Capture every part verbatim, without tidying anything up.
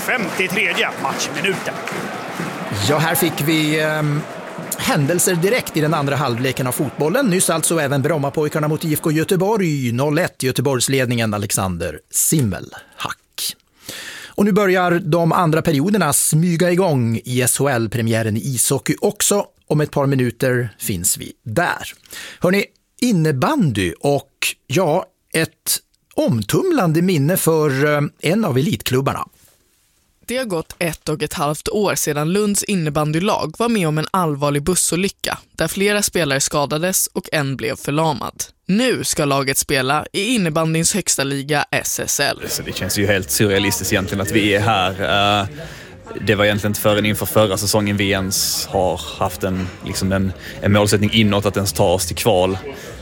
femtiotredje matchminuten. Ja, här fick vi eh, händelser direkt i den andra halvleken av fotbollen. Nyss alltså även Brommapojkarna mot I F K Göteborg, noll ett Göteborgsledningen Alexander Simmelhack. Och nu börjar de andra perioderna smyga igång i S H L-premiären i ishockey också. Om ett par minuter finns vi där. Hörrni, innebandy och ja, ett omtumlande minne för en av elitklubbarna. Det har gått ett och ett halvt år sedan Lunds innebandylag var med om en allvarlig bussolycka där flera spelare skadades och en blev förlamad. Nu ska laget spela i innebandyns högsta liga S S L. Så det känns ju helt surrealistiskt egentligen att vi är här. Det var egentligen inte förrän inför förra säsongen vi ens har haft en, liksom en, en målsättning inåt att ens ta oss till kval.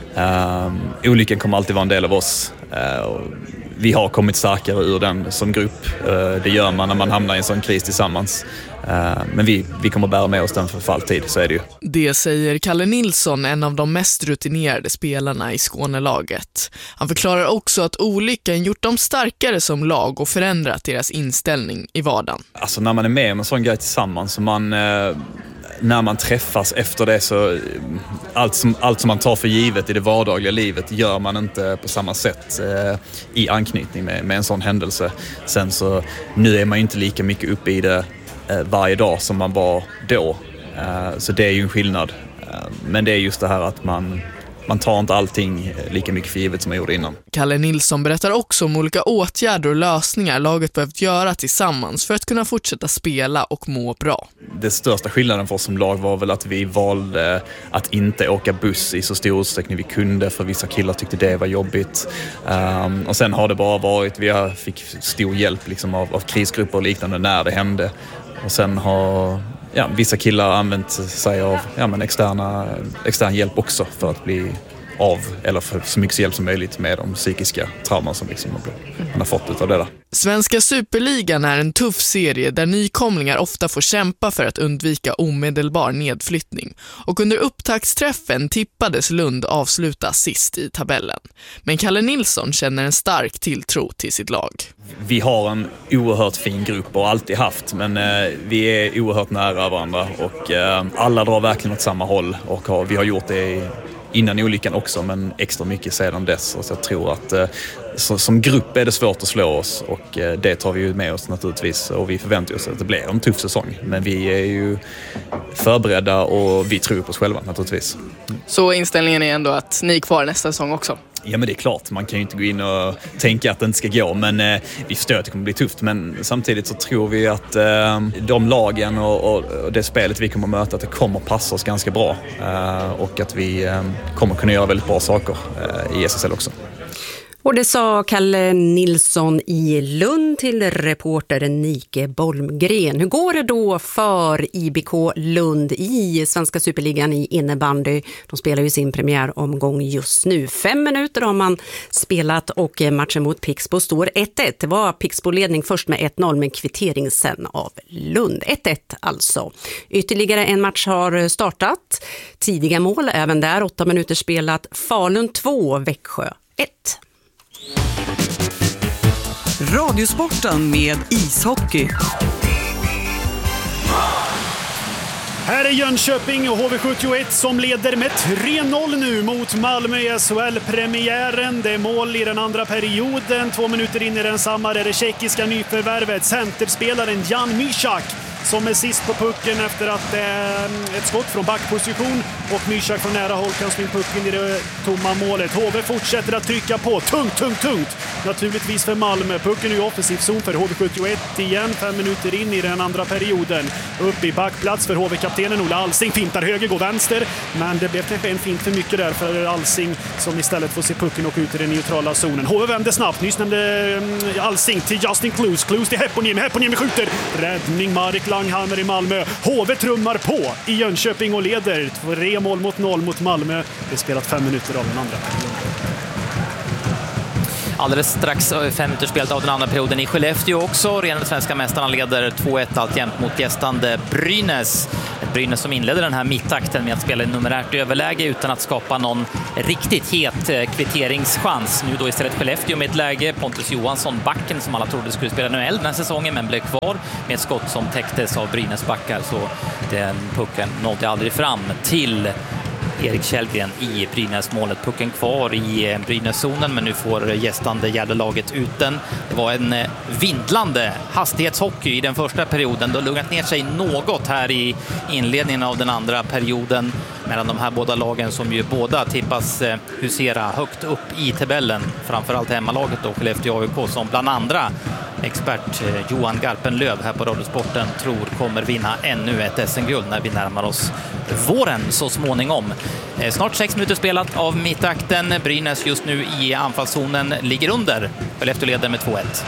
Um, olyckan kommer alltid vara en del av oss. Uh, vi har kommit starkare ur den som grupp. Uh, det gör man när man hamnar i en sån kris tillsammans. Uh, men vi, vi kommer bära med oss den för alltid, så är det ju. Det säger Kalle Nilsson, en av de mest rutinerade spelarna i Skånelaget. Han förklarar också att olyckan gjort dem starkare som lag och förändrat deras inställning i vardagen. Alltså när man är med om en sån grej tillsammans så man... Uh, när man träffas efter det så allt som, allt som man tar för givet i det vardagliga livet gör man inte på samma sätt eh, i anknytning med, med en sån händelse. Sen så nu är man ju inte lika mycket uppe i det eh, varje dag som man var då. Eh, så det är ju en skillnad. Eh, men det är just det här att man Man tar inte allting lika mycket för givet som man gjorde innan. Kalle Nilsson berättar också om olika åtgärder och lösningar laget behövt göra tillsammans för att kunna fortsätta spela och må bra. Det största skillnaden för oss som lag var väl att vi valde att inte åka buss i så stor utsträckning vi kunde, för vissa killar tyckte det var jobbigt. Um, och sen har det bara varit, vi fick stor hjälp liksom av, av krisgrupper och liknande när det hände. Och sen har... Ja, vissa killar har använt sig av ja, men externa, extern hjälp också för att bli av, eller för så mycket hjälp som möjligt med de psykiska trauman som liksom man har fått av det där. Svenska Superligan är en tuff serie där nykomlingar ofta får kämpa för att undvika omedelbar nedflyttning. Och under upptaktsträffen tippades Lund avsluta sist i tabellen. Men Kalle Nilsson känner en stark tilltro till sitt lag. Vi har en oerhört fin grupp och alltid haft, men eh, vi är oerhört nära varandra och eh, alla drar verkligen åt samma håll och har, vi har gjort det i innan olyckan också, men extra mycket sedan dess. Och så jag tror att eh, så, som grupp är det svårt att slå oss och eh, det tar vi ju med oss naturligtvis, och vi förväntar oss att det blir en tuff säsong. Men vi är ju förberedda och vi tror på oss själva naturligtvis. Så inställningen är ändå att ni är kvar nästa säsong också? Ja, men det är klart. Man kan ju inte gå in och tänka att det inte ska gå, men eh, vi förstår att det kommer bli tufft. Men samtidigt så tror vi att eh, de lagen och, och, och det spelet vi kommer möta, att det kommer passa oss ganska bra. Eh, och att vi eh, kommer kunna göra väldigt bra saker eh, i S S L också. Och det sa Kalle Nilsson i Lund till reporter Nike Bolmgren. Hur går det då för I B K Lund i Svenska Superligan i innebandy? De spelar ju sin premiäromgång just nu. Fem minuter har man spelat och matchen mot Pixbo står ett ett. Det var Pixbo-ledning först med ett noll, men kvittering sen av Lund. ett ett alltså. Ytterligare en match har startat. Tidiga mål även där. Åtta minuter spelat. Falun två, Växjö ett. Radiosporten med ishockey. Här är Jönköping och H V sjuttioett som leder med tre noll nu mot Malmö i S H L-premiären. Det är mål i den andra perioden. Två minuter in i den samma är det tjeckiska nyförvärvet, centerspelaren Jan Mysak, som är sist på pucken efter att eh, ett skott från backposition och Mysak från nära håll kan slå in pucken i det tomma målet. H V fortsätter att trycka på, tungt, tungt, tungt. Naturligtvis för Malmö. Pucken är i offensiv zon för H V sjuttioett igen, fem minuter in i den andra perioden. Upp i backplats för H V-kaptenen Ola Alsing, fintar höger, går vänster, men det blev kanske en fint för mycket där för Alsing som istället får se pucken och ut i den neutrala zonen. H V vänder snabbt, nyss nämnde um, Alsing till Justin Klus, Klus till Heponiemi, Heponiemi skjuter, räddning Marek Langhammer i Malmö. H V trummar på i Jönköping och leder tre mål mot noll mot Malmö. Det är spelat fem minuter av den andra perioden. alldeles strax fem minuter spelat av den andra perioden i Skellefteå också. Redan svenska mästarna leder två ett alltjämt mot gästande Brynäs. Brynäs som inledde den här mittakten med att spela i numerärt överläge utan att skapa någon riktigt het kvitteringschans. Nu då istället Skellefteå med ett läge. Pontus Johansson, backen som alla trodde skulle spela N H L den här säsongen, men blev kvar med ett skott som täcktes av Brynäs backar, så den pucken nådde aldrig fram till Erik Källgren i Brynäs-målet. Pucken kvar i Brynäs-zonen, men nu får gästande Gärdelaget ut den. Det var en vindlande hastighetshockey i den första perioden. Det har lugnat ner sig något här i inledningen av den andra perioden mellan de här båda lagen som ju båda tippas husera högt upp i tabellen. Framförallt hemmalaget då, Skellefteå A I K, som bland andra expert Johan Garpenlöv här på Radiosporten tror kommer vinna ännu ett S M-guld när vi närmar oss våren så småningom. Snart sex minuter spelat av mittakten. Brynäs just nu i anfallszonen ligger under. Skellefteå leder med två ett.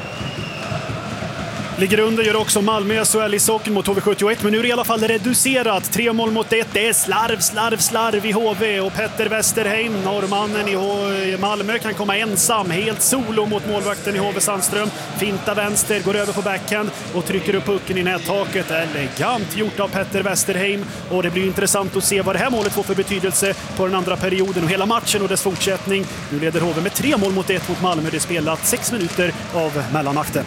Ligger under gör också Malmö S H L i socken mot H V sjuttioett, men nu är det i alla fall reducerat. Tre mål mot ett. Det är slarv, slarv, slarv i H V, och Petter Westerheim, norrmannen i Malmö, kan komma ensam, helt solo mot målvakten i H V Sandström. Finta vänster, går över på backhand och trycker upp pucken i nättaket. Elegant gjort av Petter Westerheim, och det blir intressant att se vad det här målet får för betydelse på den andra perioden och hela matchen och dess fortsättning. Nu leder H V med tre mål mot ett mot Malmö. Det är spelat sex minuter av mellanakten.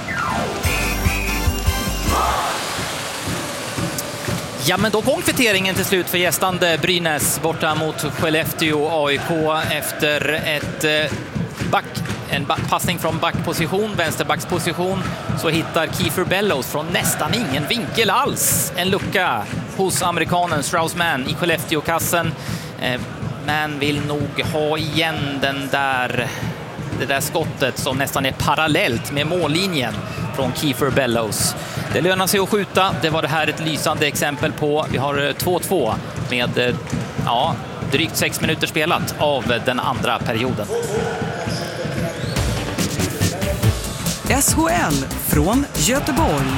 Ja, men då kom kvitteringen till slut för gästande Brynäs borta mot Skellefteå A I K efter ett back, en passning från backposition, vänsterbacksposition, så hittar Kiefer Bellows från nästan ingen vinkel alls en lucka hos amerikanen Strauss-Mann i Skellefteå-kassen, men vill nog ha igen den där det där skottet som nästan är parallellt med mållinjen från Kiefer Bellows. Det lönar sig att skjuta. Det var det här ett lysande exempel på. Vi har två två med ja, drygt sex minuter spelat av den andra perioden. S H L från Göteborg.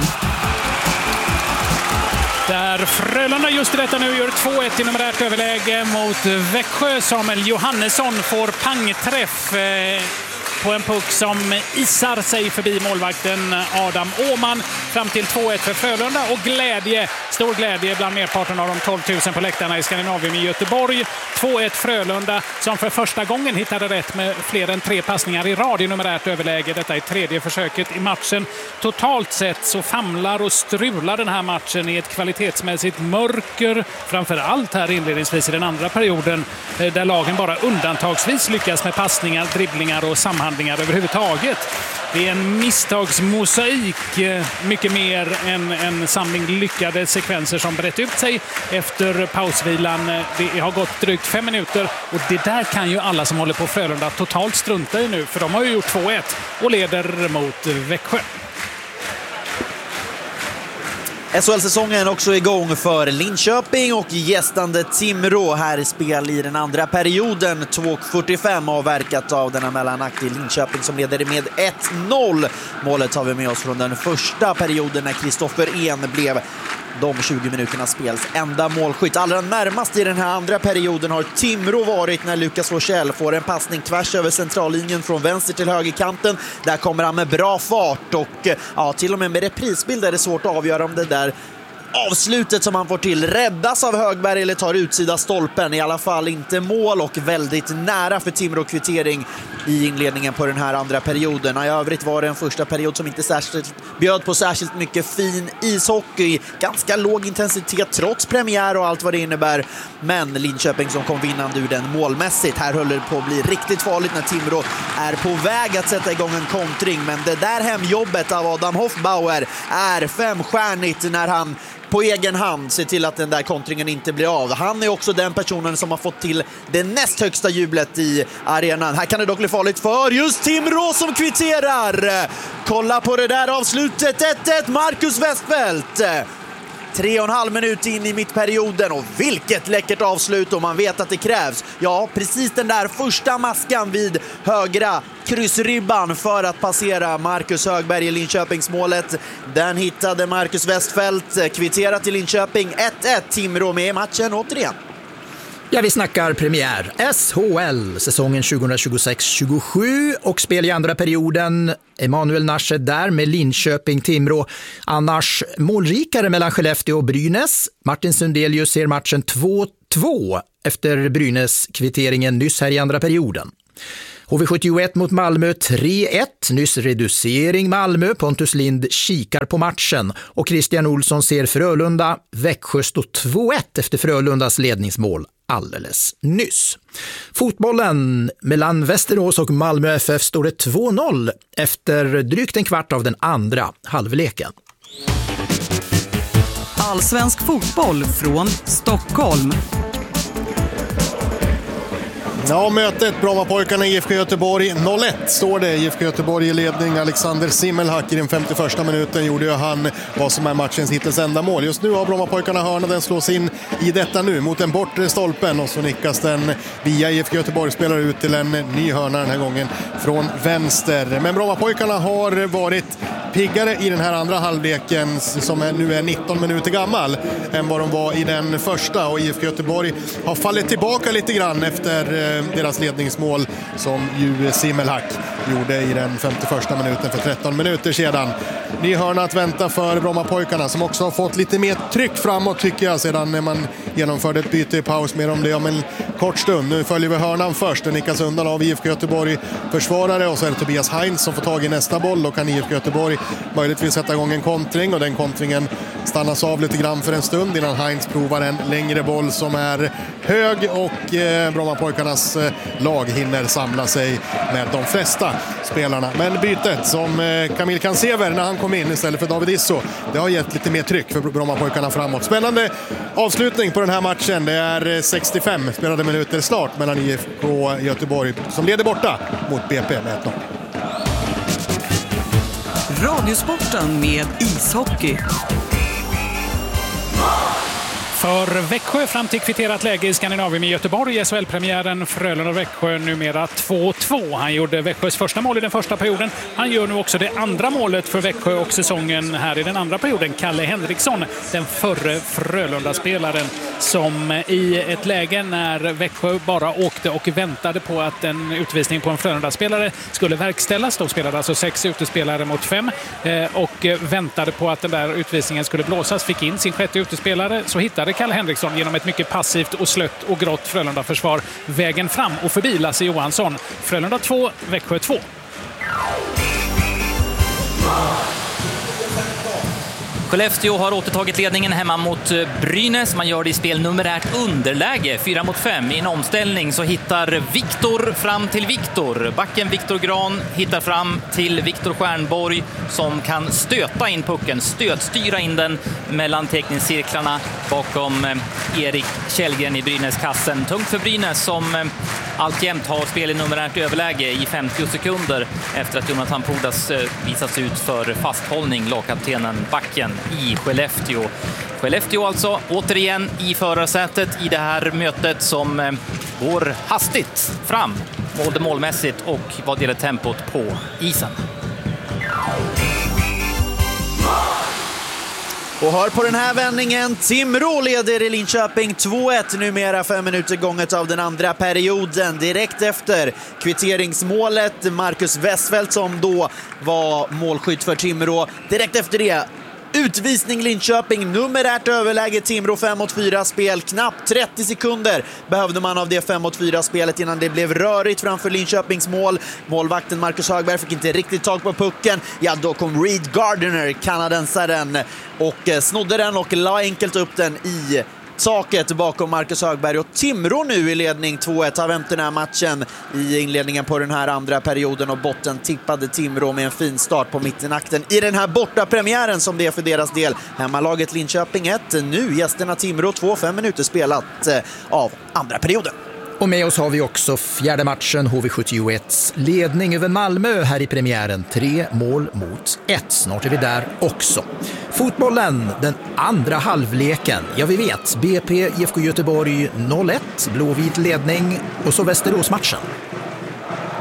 Där Frölunda just i detta nu gör två ett i numerärt överläge mot Växjö. Samuel Johannesson får pangträff på en puck som isar sig förbi målvakten Adam Åman fram till två ett för Frölunda, och glädje, stor glädje bland merparten av de tolv tusen på läktarna i Skandinavien i Göteborg. två ett Frölunda som för första gången hittade rätt med fler än tre passningar i rad i numerärt överläge. Detta är tredje försöket i matchen. Totalt sett så famlar och strular den här matchen i ett kvalitetsmässigt mörker, framför allt här inledningsvis i den andra perioden, där lagen bara undantagsvis lyckas med passningar, dribblingar och samhandlingar överhuvudtaget. Det är en misstagsmosaik, mycket mer än en samling lyckade sekvenser som brett ut sig efter pausvilan. Det har gått drygt fem minuter, och det där kan ju alla som håller på Frölunda totalt strunta i nu, för de har ju gjort två ett och leder mot Växjö. S H L-säsongen också igång för Linköping och gästande Timrå här i spel i den andra perioden. två fyrtiofem avverkat av denna mellanakt i Linköping som leder med ett noll. Målet har vi med oss från den första perioden när Kristoffer En blev de tjugo minuterna spels enda målskytt. Allra närmast i den här andra perioden har Timrå varit när Lukas Forsell får en passning tvärs över centrallinjen från vänster till högerkanten. Där kommer han med bra fart, och ja, till och med med reprisbild är det svårt att avgöra om det där avslutet som han får till räddas av Högberg eller tar utsida stolpen. I alla fall inte mål, och väldigt nära för Timrå kvittering i inledningen på den här andra perioden. I övrigt var det en första period som inte särskilt bjöd på särskilt mycket fin ishockey. Ganska låg intensitet trots premiär och allt vad det innebär. Men Linköping som kom vinnande ur den målmässigt. Här höll det på att bli riktigt farligt när Timrå är på väg att sätta igång en kontring. Men det där hemjobbet av Adam Hoffbauer är femstjärnigt när han på egen hand se till att den där kontringen inte blir av. Han är också den personen som har fått till det näst högsta jublet i arenan. Här kan det dock bli farligt för just Timrå som kvitterar. Kolla på det där avslutet. ett ett Marcus Westfeldt. Tre och en halv minut in i mittperioden, och vilket läckert avslut, och man vet att det krävs. Ja, precis den där första maskan vid högra kryssribban för att passera Marcus Högberg i Linköpingsmålet. Den hittade Marcus Westfeldt, kvitterat till Linköping. ett ett Timrå med i matchen återigen. Ja, vi snackar premiär. S H L, säsongen tjugohundratjugosex tjugosju och spel i andra perioden. Emanuel Nasche där med Linköping-Timrå. Annars målrikare mellan Skellefteå och Brynäs. Martin Sundelius ser matchen två två efter Brynäs-kvitteringen nyss här i andra perioden. H V sjuttioett mot Malmö tre ett, nyss reducering Malmö. Pontus Lind kikar på matchen och Christian Olsson ser Frölunda. Växjö står två ett efter Frölundas ledningsmål alldeles nyss. Fotbollen mellan Västerås och Malmö F F står det två noll efter drygt en kvart av den andra halvleken. Allsvensk fotboll från Stockholm. Ja, mötet Brommapojkarna I F K Göteborg noll ett står det. I F K Göteborg i ledning. Alexander Simmelhack i den femtioförsta minuten gjorde ju han vad som är matchens hittills enda mål. Just nu har Brommapojkarna hörna, den slås in i detta nu mot den bortre stolpen och så nickas den via I F K Göteborg, spelar ut till en ny hörna den här gången från vänster. Men Brommapojkarna har varit piggare i den här andra halvleken som nu är nitton minuter gammal än vad de var i den första, och I F K Göteborg har fallit tillbaka lite grann efter deras ledningsmål som ju Simmelhack gjorde i den femtioförsta minuten för tretton minuter sedan. Ny hörna att vänta för Brommapojkarna som också har fått lite mer tryck framåt tycker jag sedan när man genomförde ett byte i paus. Mer om det om en kort stund. Nu följer vi hörnan först. Den nickas undan av I F K Göteborg försvarare och så är det Tobias Heinz som får tag i nästa boll. Då kan I F K Göteborg möjligtvis sätta igång en kontring och den kontringen stannas av lite grann för en stund innan Heinz provar en längre boll som är hög och eh, Brommapojkarnas eh, lag hinner samla sig med de flesta spelarna. Men bytet som eh, Kamil Kansever när han kom in istället för David Isso, det har gett lite mer tryck för Brommapojkarna framåt. Spännande avslutning på den här matchen. Det är sextiofem spelade minuter snart mellan I F K Göteborg som leder borta mot B P med ett noll. Radiosporten med ishockey. För Växjö fram till kvitterat läge i Skandinavien i Göteborg. S H L-premiären Frölunda-Växjö numera två två. Han gjorde Växjös första mål i den första perioden. Han gör nu också det andra målet för Växjö och säsongen här i den andra perioden. Kalle Henriksson, den förre Frölunda-spelaren som i ett läge när Växjö bara åkte och väntade på att en utvisning på en Frölunda-spelare skulle verkställas. De spelade alltså sex utespelare mot fem och väntade på att den där utvisningen skulle blåsas. Fick in sin sjätte utespelare, så hittade Kalle Henriksson genom ett mycket passivt och slött och grått Frölunda-försvar vägen fram och förbi Lasse Johansson. Frölunda två, Växjö två. Skellefteå har återtagit ledningen hemma mot Brynäs. Man gör det i spel numerärt underläge. fyra mot fem. I en omställning så hittar Viktor fram till Viktor. Backen Viktor Gran hittar fram till Viktor Stjernborg som kan stöta in pucken. Stötstyra in den mellan teckningscirklarna bakom Erik Källgren i Brynäs-kassen. Tungt för Brynäs som alltjämt har spel i numerärt överläge i femtio sekunder efter att Jonathan Pudas visats ut för fasthållning, lagkaptenen Backen i Skellefteå. Skellefteå alltså återigen i förarsätet i det här mötet som går hastigt fram både målmässigt och vad gäller tempot på isen. Och hör på den här vändningen, Timrå leder i Linköping två ett, numera fem minuter gånget av den andra perioden. Direkt efter kvitteringsmålet, Marcus Westfeldt som då var målskytt för Timrå. Direkt efter det, utvisning Linköping, numerärt överläge Timrå fem mot fyra spel. Knappt trettio sekunder behövde man av det fem mot fyra spelet innan det blev rörigt framför Linköpings mål. Målvakten Marcus Högberg fick inte riktigt tag på pucken. Ja, då kom Reed Gardiner, kanadensaren, och snodde den och la enkelt upp den i taket bakom Marcus Högberg. Och Timrå nu i ledning två ett har vänt den här matchen i inledningen på den här andra perioden, och botten tippade Timrå med en fin start på mittenakten i den här borta premiären som det är för deras del. Hemmalaget Linköping ett, nu gästerna Timrå två, fem minuter spelat av andra perioden. Och med oss har vi också fjärde matchen, H V sjuttioett ledning över Malmö här i premiären. Tre mål mot ett. Snart är vi där också. Fotbollen, den andra halvleken. Ja, vi vet, B P I F K Göteborg noll ett, blåvit ledning, och så Västerås-matchen.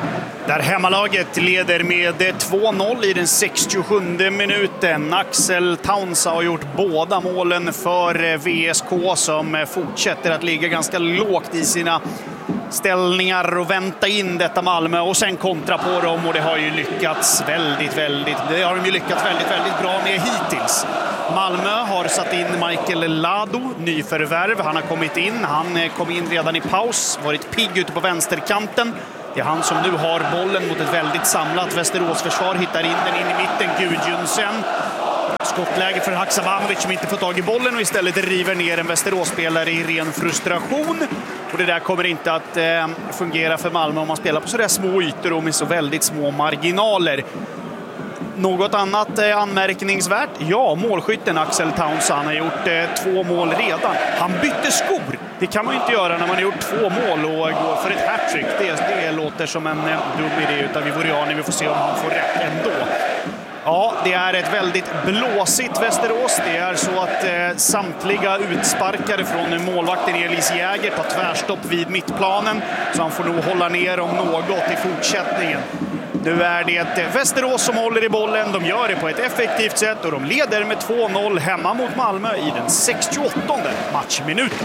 Där hemmalaget leder med två noll i den sextiosjunde minuten. Axel Towns har gjort båda målen för V S K som fortsätter att ligga ganska lågt i sina ställningar och vänta in detta Malmö och sen kontra på dem, och det har ju lyckats väldigt, väldigt, det har de ju lyckats väldigt, väldigt bra med hittills. Malmö har satt in Michael Lado, nyförvärv. Han har kommit in, han kom in redan i paus, varit pigg ute på vänsterkanten. Det är han som nu har bollen mot ett väldigt samlat Västeråsförsvar, hittar in den in i mitten, Gudjunsen. Skottläge för Haksabanovic som inte får tag i bollen och istället river ner en Västeråsspelare i ren frustration. Och det där kommer inte att eh, fungera för Malmö om man spelar på så där små ytor och med så väldigt små marginaler. Något annat eh, anmärkningsvärt? Ja, målskytten Axel Towns, han har gjort eh, två mål redan. Han bytte skor. Det kan man ju inte göra när man har gjort två mål och går för ett hattrick. Det, det låter som en eh, dum idé utav Ivoriani. Vi får se om han får rätt ändå. Ja, det är ett väldigt blåsigt Västerås. Det är så att eh, samtliga utsparkade från målvakten Elis Jäger på tvärstopp vid mittplanen. Så han får nog hålla ner om något i fortsättningen. Nu är det Västerås som håller i bollen. De gör det på ett effektivt sätt och de leder med två noll hemma mot Malmö i den sextioåttonde matchminuten.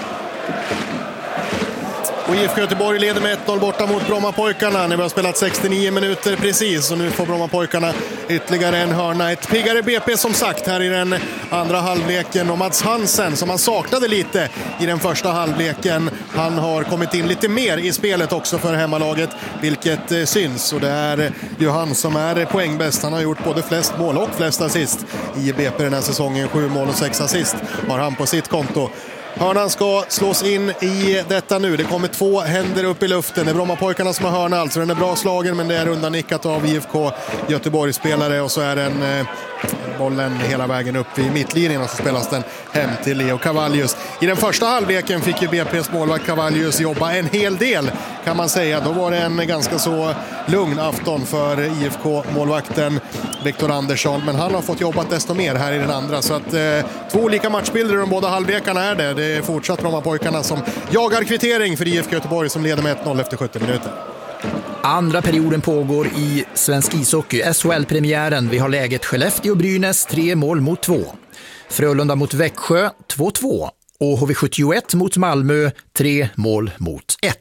Och I F K Göteborg leder med ett noll borta mot Brommapojkarna när vi har spelat sextionio minuter precis. Och nu får Brommapojkarna ytterligare en hörna. Ett piggare B P som sagt här i den andra halvleken. Och Mats Hansen som man saknade lite i den första halvleken. Han har kommit in lite mer i spelet också för hemmalaget, vilket eh, syns. Och det är ju han som är poängbäst. Han har gjort både flest mål och flest assist i B P den här säsongen. Sju mål och sex assist har han på sitt konto. Hörnan ska slås in i detta nu. Det kommer två händer upp i luften. Det är Brommapojkarna som har hörna, alltså den är bra slagen, men det är undannickat av I F K Göteborg-spelare och så är den eh, bollen hela vägen upp i mittlinjen och så spelas den hem till Leo Cavallius. I den första halvleken fick ju B P:s målvakt Cavallius jobba en hel del kan man säga. Då var det en ganska så lugn afton för I F K-målvakten Viktor Andersson, men han har fått jobbat desto mer här i den andra. Så att eh, två olika matchbilder i de båda halvlekarna är det. Det är fortsatt Brommapojkarna som jagar kvittering för I F K Göteborg som leder med ett noll efter sjuttio minuter. Andra perioden pågår i svensk ishockey, S H L-premiären. Vi har läget Skellefteå-Brynäs, tre mål mot två. Frölunda mot Växjö, två två. Och H V sjuttioett mot Malmö, tre mål mot ett.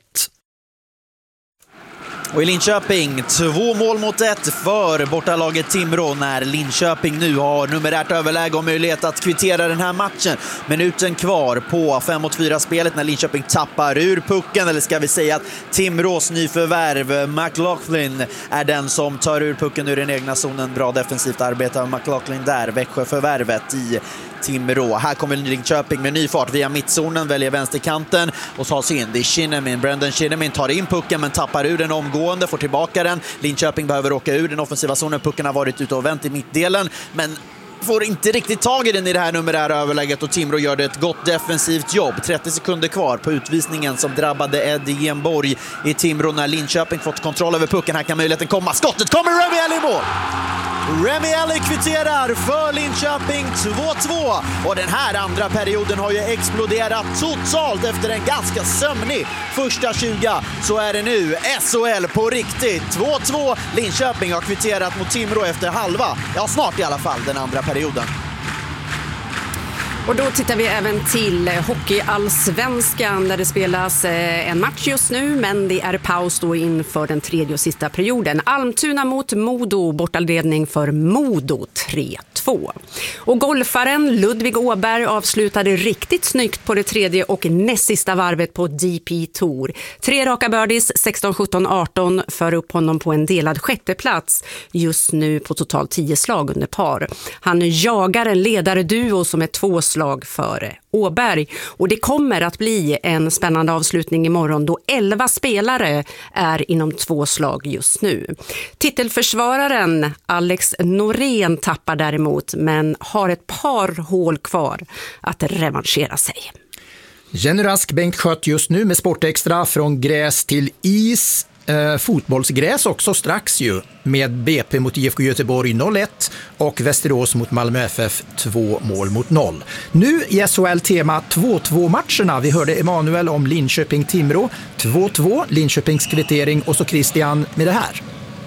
Och i Linköping, två mål mot ett för bortalaget Timrå när Linköping nu har numerärt överläge och möjlighet att kvittera den här matchen. Minuten kvar på fem mot fyra spelet när Linköping tappar ur pucken, eller ska vi säga att Timrås nyförvärv McLaughlin är den som tar ur pucken ur den egna zonen. Bra defensivt arbete av McLaughlin där, Växjö-förvärvet i Timrå. Här kommer Linköping med ny fart via mittzonen, väljer vänsterkanten och tar sig in. Det är Shinnimin, Brendan Shinnimin tar in pucken men tappar ur den omgående, får tillbaka den. Linköping behöver åka ur den offensiva zonen. Pucken har varit ute och vänt i mittdelen, men får inte riktigt tag i den i det här numerära överläget och Timrå gör det ett gott defensivt jobb. trettio sekunder kvar på utvisningen som drabbade Eddie Genborg i Timrå när Linköping fått kontroll över pucken. Här kan möjligheten komma. Skottet kommer, Remi Elli mål! Remi Elli kvitterar för Linköping två två och den här andra perioden har ju exploderat totalt efter en ganska sömnig första tjugo. Så är det nu S H L på riktigt. två två, Linköping har kvitterat mot Timrå efter halva, ja snart i alla fall, den andra perioden. Och då tittar vi även till Hockeyallsvenskan där det spelas en match just nu, men det är paus då inför den tredje och sista perioden. Almtuna mot Modo, bortaledning för Modo tre två. Och golfaren Ludvig Åberg avslutade riktigt snyggt på det tredje och näst sista varvet på D P Tour. Tre raka birdies, sexton sjutton arton, för upp honom på en delad sjätteplats just nu på totalt tio slag under par. Han jagar en ledarduo som är två slag före Åberg. Och det kommer att bli en spännande avslutning imorgon då elva spelare är inom två slag just nu. Titelförsvararen Alex Norén tappar däremot, men har ett par hål kvar att revanschera sig. Jenny Rask, Bengt Skött just nu med Sportextra från gräs till is. Eh, fotbollsgräs också strax ju med B P mot I F K Göteborg noll ett och Västerås mot Malmö F F två mål mot noll. Nu i S H L-tema två två matcherna. Vi hörde Emanuel om Linköping-Timrå två två, Linköpings kvittering och så Christian med det här.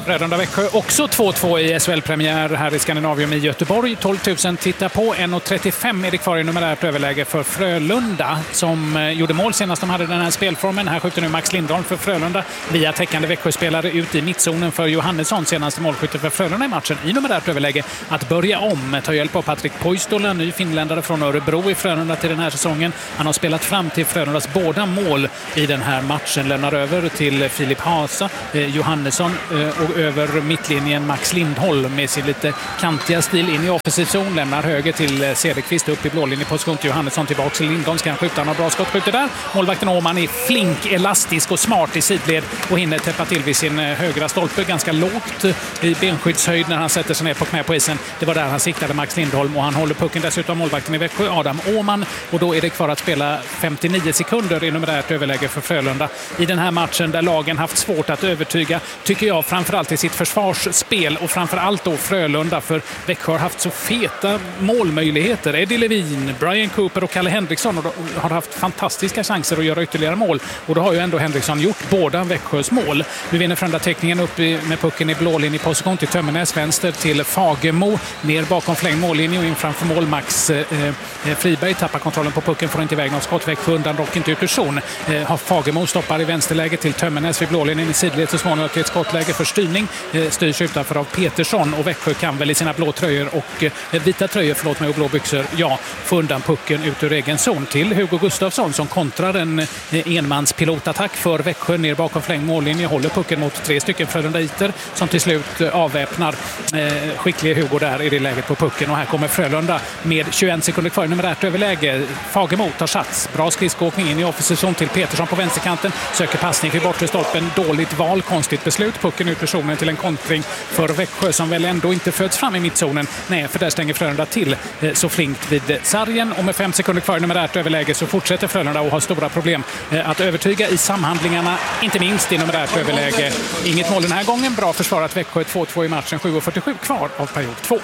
Frölunda-Växjö också två två i S H L-premiär här i Skandinavium i Göteborg. tolv tusen tittar på. en trettiofem är det kvar i numerärt överläge för Frölunda som gjorde mål senast de hade den här spelformen. Här skjuter nu Max Lindholm för Frölunda via täckande Växjö-spelare ut i mittzonen för Johannesson, senaste målskytte för Frölunda i matchen i numerärt överläge. Att börja om, ta hjälp av Patrik Poistola, ny finländare från Örebro i Frölunda till den här säsongen. Han har spelat fram till Frölundas båda mål i den här matchen. Lämnar över till Filip Hasa, eh, Johannesson eh, och över mittlinjen Max Lindholm med sin lite kantiga stil in i offensiv zon. Lämnar höger till Cederqvist upp i blålinjeposition till Johannesson, tillbaka till Lindholm. Ska han skjuta? Han har bra skott, skjuter där. Målvakten Åman är flink, elastisk och smart i sidled och hinner täppa till vid sin högra stolpe. Ganska lågt i benskyddshöjd när han sätter sig ner på knä på isen. Det var där han siktade Max Lindholm och han håller pucken dessutom målvakten i Växjö, Adam Åman. Och då är det kvar att spela femtionio sekunder i numerärt överläge för Frölunda. I den här matchen där lagen haft svårt att övertyga, tycker jag, framförallt i sitt försvarsspel och framförallt då Frölunda, för Växjö har haft så feta målmöjligheter. Eddie Levin, Brian Cooper och Kalle Henriksson har haft fantastiska chanser att göra ytterligare mål och då har ju ändå Henriksson gjort båda Växjös mål. Nu vinner Frölunda täckningen upp med pucken i blålinjeposition till Tömmernes, vänster till Fagemo, ner bakom flängd mållinje och in framför mål Max eh, Friberg tappar kontrollen på pucken, får inte iväg något skott. Växjö undan dock inte ut ur zon. Eh, har Fagemo stoppar i vänsterläge till Tömmernes vid blålinjen i sidled, så småningom till ett skottläge för styrning. Eh, styrs utanför av Petersson och Växjö kan väl i sina blå tröjor och eh, vita tröjor, förlåt mig, och blå byxor, ja, få undan pucken ut ur egen zon till Hugo Gustafsson som kontrar en eh, enmanspilotattack för Växjö ner bakom flängd mållinje, håller pucken mot tre stycken frölundaiter som till slut eh, avväpnar eh, skickliga Hugo där i det läget på pucken. Och här kommer Frölunda med tjugoen sekunder kvar i numerärt överläge. Fagemo tar sats, bra skridskåkning in i offensiv zon till Petersson på vänsterkanten, söker passning för bortre stolpen, dåligt val, konstigt beslut, pucken ut ur zonen till en kontring för Växjö som väl ändå inte föds fram i mittzonen. Nej, för där stänger Frölunda till eh, så flinkt vid sargen, och med fem sekunder kvar i numerärt överläge så fortsätter Frölunda och har stora problem eh, att övertyga i samhandlingarna, inte minst i numerärt överläge. Inget mål den här gången, bra försvarat Växjö, två två i matchen, sju fyrtiosju kvar av period två.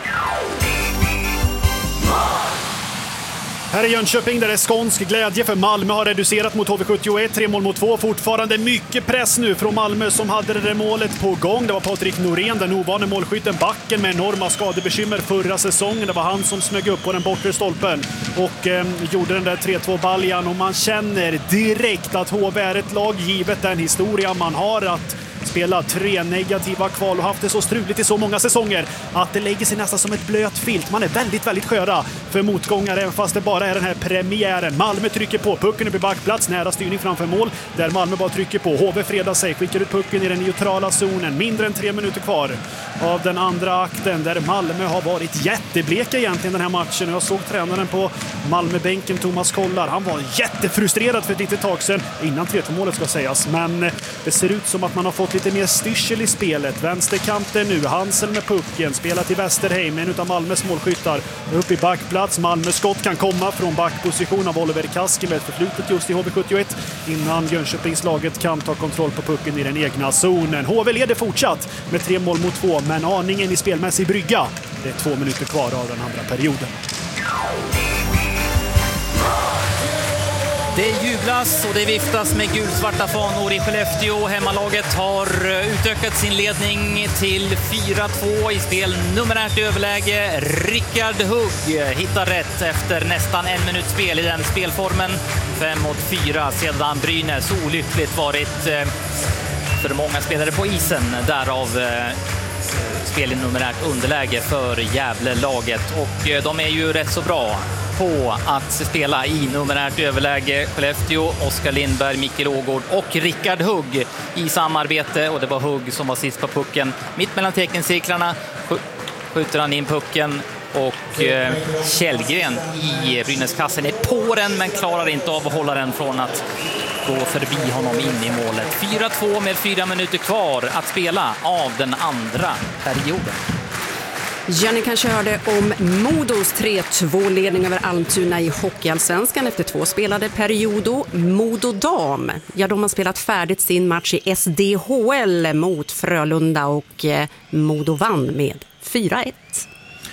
Här i Jönköping där det är skånsk glädje för Malmö har reducerat mot H V sjuttioett, tre mål mot två. Fortfarande mycket press nu från Malmö som hade det där målet på gång. Det var Patrik Norén, den ovane målskytten, backen med enorma skadebekymmer förra säsongen. Det var han som smög upp på den bortre stolpen och eh, gjorde den där tre två baljan, och man känner direkt att H V är ett lag givet den historia man har att spela tre negativa kval och haft det så struligt i så många säsonger att det lägger sig nästan som ett blöt filt. Man är väldigt, väldigt sköra för motgångar, även fast det bara är den här premiären. Malmö trycker på, pucken upp i backplats, nära styrning framför mål, där Malmö bara trycker på. H V fredar sig, skickar ut pucken i den neutrala zonen. Mindre än tre minuter kvar av den andra akten, där Malmö har varit jättebleka egentligen den här matchen. Jag såg tränaren på Malmöbänken, Thomas Kollar. Han var jättefrustrerad för ett litet tag sedan, innan tre två-målet ska sägas. Men det ser ut som att man har fått lite mer styrsel i spelet. Vänsterkanten nu, Hansel med pucken, spelar till Westerheim, en av Malmös målskyttar. Upp i backplats, Malmö skott kan komma från backposition av Oliver Kaski med förflutet just i H V sjuttioett innan Jönköpingslaget kan ta kontroll på pucken i den egna zonen. H V leder fortsatt med tre mål mot två, men aningen i spelmässig brygga. Det är två minuter kvar av den andra perioden. Det jublas och det viftas med gulsvarta fanor i Skellefteå. Hemmalaget har utökat sin ledning till fyra två i spel numerärt överläge. Rickard Hugg hittar rätt efter nästan en minut spel i den spelformen. fem mot fyra sedan Brynäs olyckligt varit för många spelare på isen. Därav spel i numerärt underläge för Gävle-laget. Och de är ju rätt så bra på att spela i numerärt överläge. Skellefteå, Oskar Lindberg, Mikael Ågård och Rickard Hugg i samarbete. Och det var Hugg som var sist på pucken. Mitt mellan tekencirklarna skjuter han in pucken. Och eh, Källgren i Brynäskassen är på den, men klarar inte av att hålla den från att gå förbi honom in i målet. fyra två med fyra minuter kvar att spela av den andra perioden. Ja, ni kanske hörde om Modos tre två-ledning över Almtuna i Hockeyallsvenskan efter två spelade periodo. Modo Dam, ja, de har spelat färdigt sin match i S D H L mot Frölunda och eh, Modo vann med fyra ett.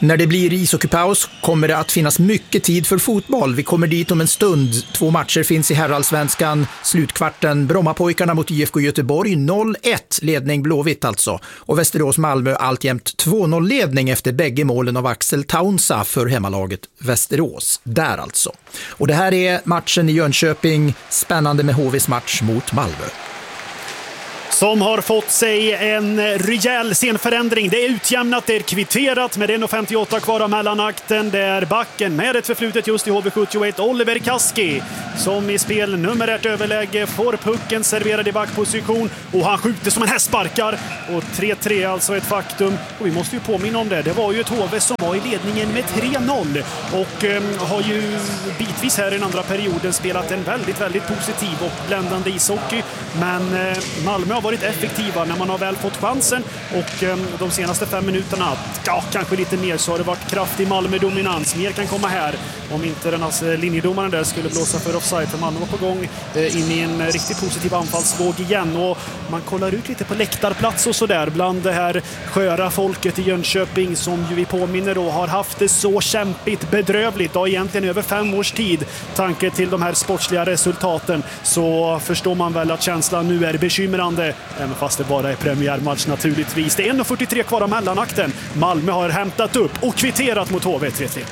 När det blir ishockeypaus kommer det att finnas mycket tid för fotboll. Vi kommer dit om en stund. Två matcher finns i herrallsvenskan. Slutkvarten Brommapojkarna mot I F K Göteborg noll ett, ledning Blåvitt alltså. Och Västerås-Malmö alltjämt två noll ledning efter bägge målen av Axel Taunsa för hemmalaget Västerås. Där alltså. Och det här är matchen i Jönköping. Spännande med H V:s match mot Malmö. Som har fått sig en rejäl scenförändring. Det är utjämnat, det är kvitterat med en femtioåtta kvar av mellanakten. Det är backen med ett förflutet just i H V sjuttioett, Oliver Kaski, som i spel nummer ett överläge får pucken serverad i backposition och han skjuter som en hästsparkar. Och tre tre alltså ett faktum. Och vi måste ju påminna om det. Det var ju ett H V som var i ledningen med tre noll och eh, har ju bitvis här i den andra perioden spelat en väldigt, väldigt positiv och bländande ishockey. Men eh, Malmö har varit effektiva när man har väl fått chansen och eh, de senaste fem minuterna, ja, kanske lite mer, så har det varit kraftig Malmö-dominans. Mer kan komma här om inte den alltså, linjedomaren där skulle blåsa för offside, för Malmö var på gång eh, in i en riktigt positiv anfallsvåg igen och man kollar ut lite på läktarplats och sådär bland det här sköra folket i Jönköping som ju vi påminner då har haft det så kämpigt, bedrövligt och egentligen över fem års tid. Tanke till de här sportsliga resultaten, så förstår man väl att känslan nu är bekymrande. Även fast det bara är premiärmatch naturligtvis. Det är en fyrtiotre kvar av mellanakten. Malmö har hämtat upp och kvitterat mot H V tre tre.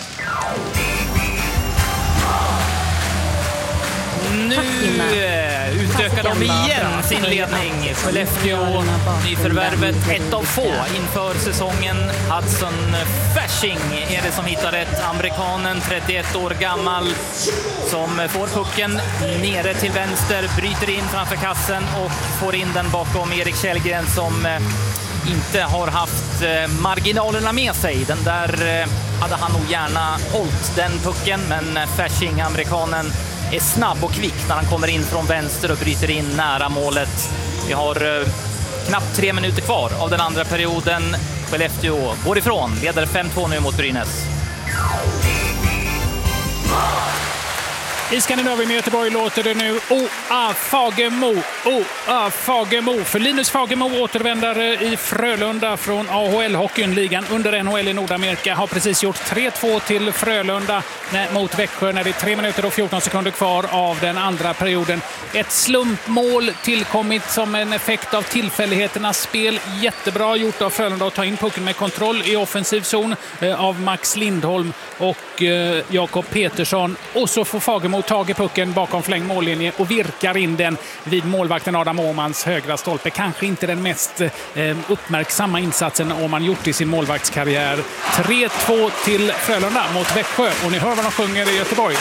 Nu utökar de igen sin ledning. Skellefteå, nyförvärvet, ett av få inför säsongen. Hudson Fasching är det som hittar rätt. Amerikanen, trettioett år gammal, som får pucken nere till vänster, bryter in framför kassen och får in den bakom Erik Källgren som inte har haft marginalerna med sig. Den där hade han nog gärna hållit, den pucken, men Fasching, amerikanen, är snabb och kvick när han kommer in från vänster och bryter in nära målet. Vi har eh, knappt tre minuter kvar av den andra perioden. Skellefteå går ifrån, leder fem två nu mot Brynäs. I Skandinavien med Göteborg låter det nu O A Fagemo, O A Fagemo. För Linus Fagemo återvänder i Frölunda från A H L-hockeyn. Ligan under N H L i Nordamerika har precis gjort tre två till Frölunda mot Växjö när det är tre minuter och fjorton sekunder kvar av den andra perioden. Ett slumpmål tillkommit som en effekt av tillfälligheternas spel. Jättebra gjort av Frölunda att ta in pucken med kontroll i offensiv zon av Max Lindholm och Jakob Petersson. Och så får Fagemo tag i pucken bakom fläng mållinje och virkar in den vid målvakten Adam Åhmans högra stolpe. Kanske inte den mest eh, uppmärksamma insatsen om man gjort i sin målvaktskarriär. tre två till Frölunda mot Växjö och ni hör vad de sjunger i Göteborg.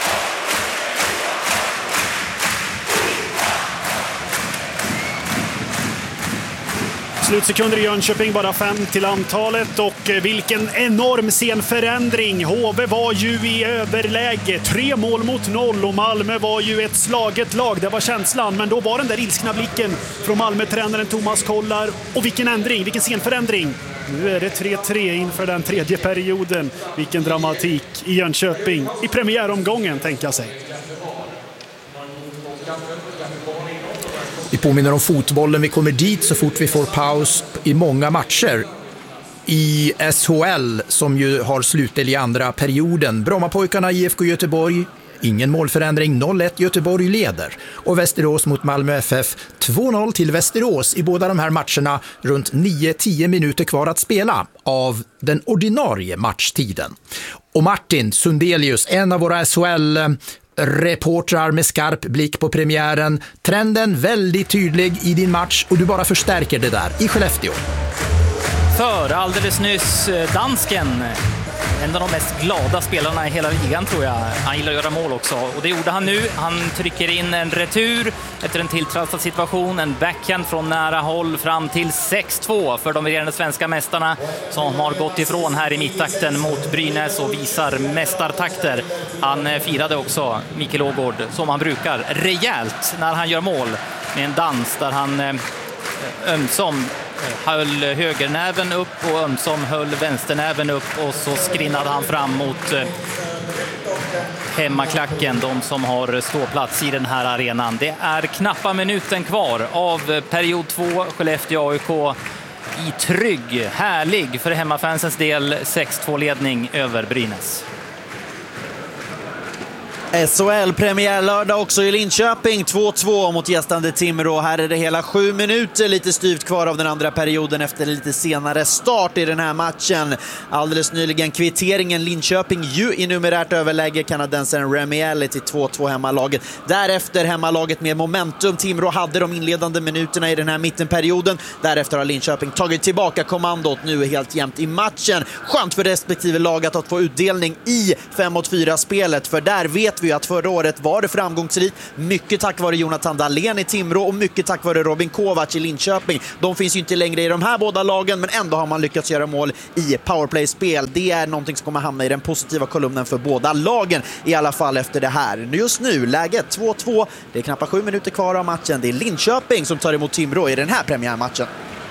Slutsekunder i Jönköping, bara fem till antalet och vilken enorm scenförändring. H V var ju i överläge, tre mål mot noll och Malmö var ju ett slaget lag, det var känslan. Men då var den där ilskna blicken från Malmö-tränaren Thomas Kollar och vilken ändring, vilken scenförändring. Nu är det tre tre inför den tredje perioden. Vilken dramatik i Jönköping i premiäromgången, tänker jag sig. Vi påminner om fotbollen, vi kommer dit så fort vi får paus i många matcher. I S H L som ju har slutdel i andra perioden. Brommapojkarna I F K Göteborg, ingen målförändring, noll ett, Göteborg leder. Och Västerås mot Malmö F F, två noll till Västerås i båda de här matcherna, runt nio tio minuter kvar att spela av den ordinarie matchtiden. Och Martin Sundelius, en av våra S H L reportrar med skarp blick på premiären. Trenden väldigt tydlig i din match och du bara förstärker det där i Skellefteå. För alldeles nyss dansken, en av de mest glada spelarna i hela ligan tror jag. Han gillar att göra mål också och det gjorde han nu. Han trycker in en retur efter en tilltrasad situation. En backhand från nära håll fram till sex två för de regerande svenska mästarna som har gått ifrån här i mittakten mot Brynäs och visar mästartakter. Han firade också, Mikael Ågård, som han brukar, rejält när han gör mål med en dans där han ömsom höll högernäven upp och ömsom höll vänsternäven upp och så skrinnade han fram mot hemmaklacken, de som har ståplats i den här arenan. Det är knappa minuten kvar av period två. Skellefteå A I K i trygg, härlig för hemmafansens del sex två-ledning över Brynäs. S H L-premiärlördag också i Linköping, två två mot gästande Timrå. Här är det hela sju minuter, lite styvt kvar av den andra perioden efter lite senare start i den här matchen. Alldeles nyligen kvitteringen Linköping ju i numerärt överläge, kanadensaren Remi Ellie till två två hemmalaget. Därefter hemmalaget med momentum. Timrå hade de inledande minuterna i den här mittenperioden. Därefter har Linköping tagit tillbaka kommandot, nu är helt jämnt i matchen. Skönt för respektive lag att få utdelning i fem mot fyra-spelet, för där vet vi att förra året var det framgångsrikt, mycket tack vare Jonathan Dahlén i Timrå och mycket tack vare Robin Kovac i Linköping. De finns ju inte längre i de här båda lagen, men ändå har man lyckats göra mål i powerplay-spel. Det är någonting som kommer hamna i den positiva kolumnen för båda lagen, i alla fall efter det här. Just nu, läget två två, det är knappt sju minuter kvar av matchen. Det är Linköping som tar emot Timrå i den här premiärmatchen.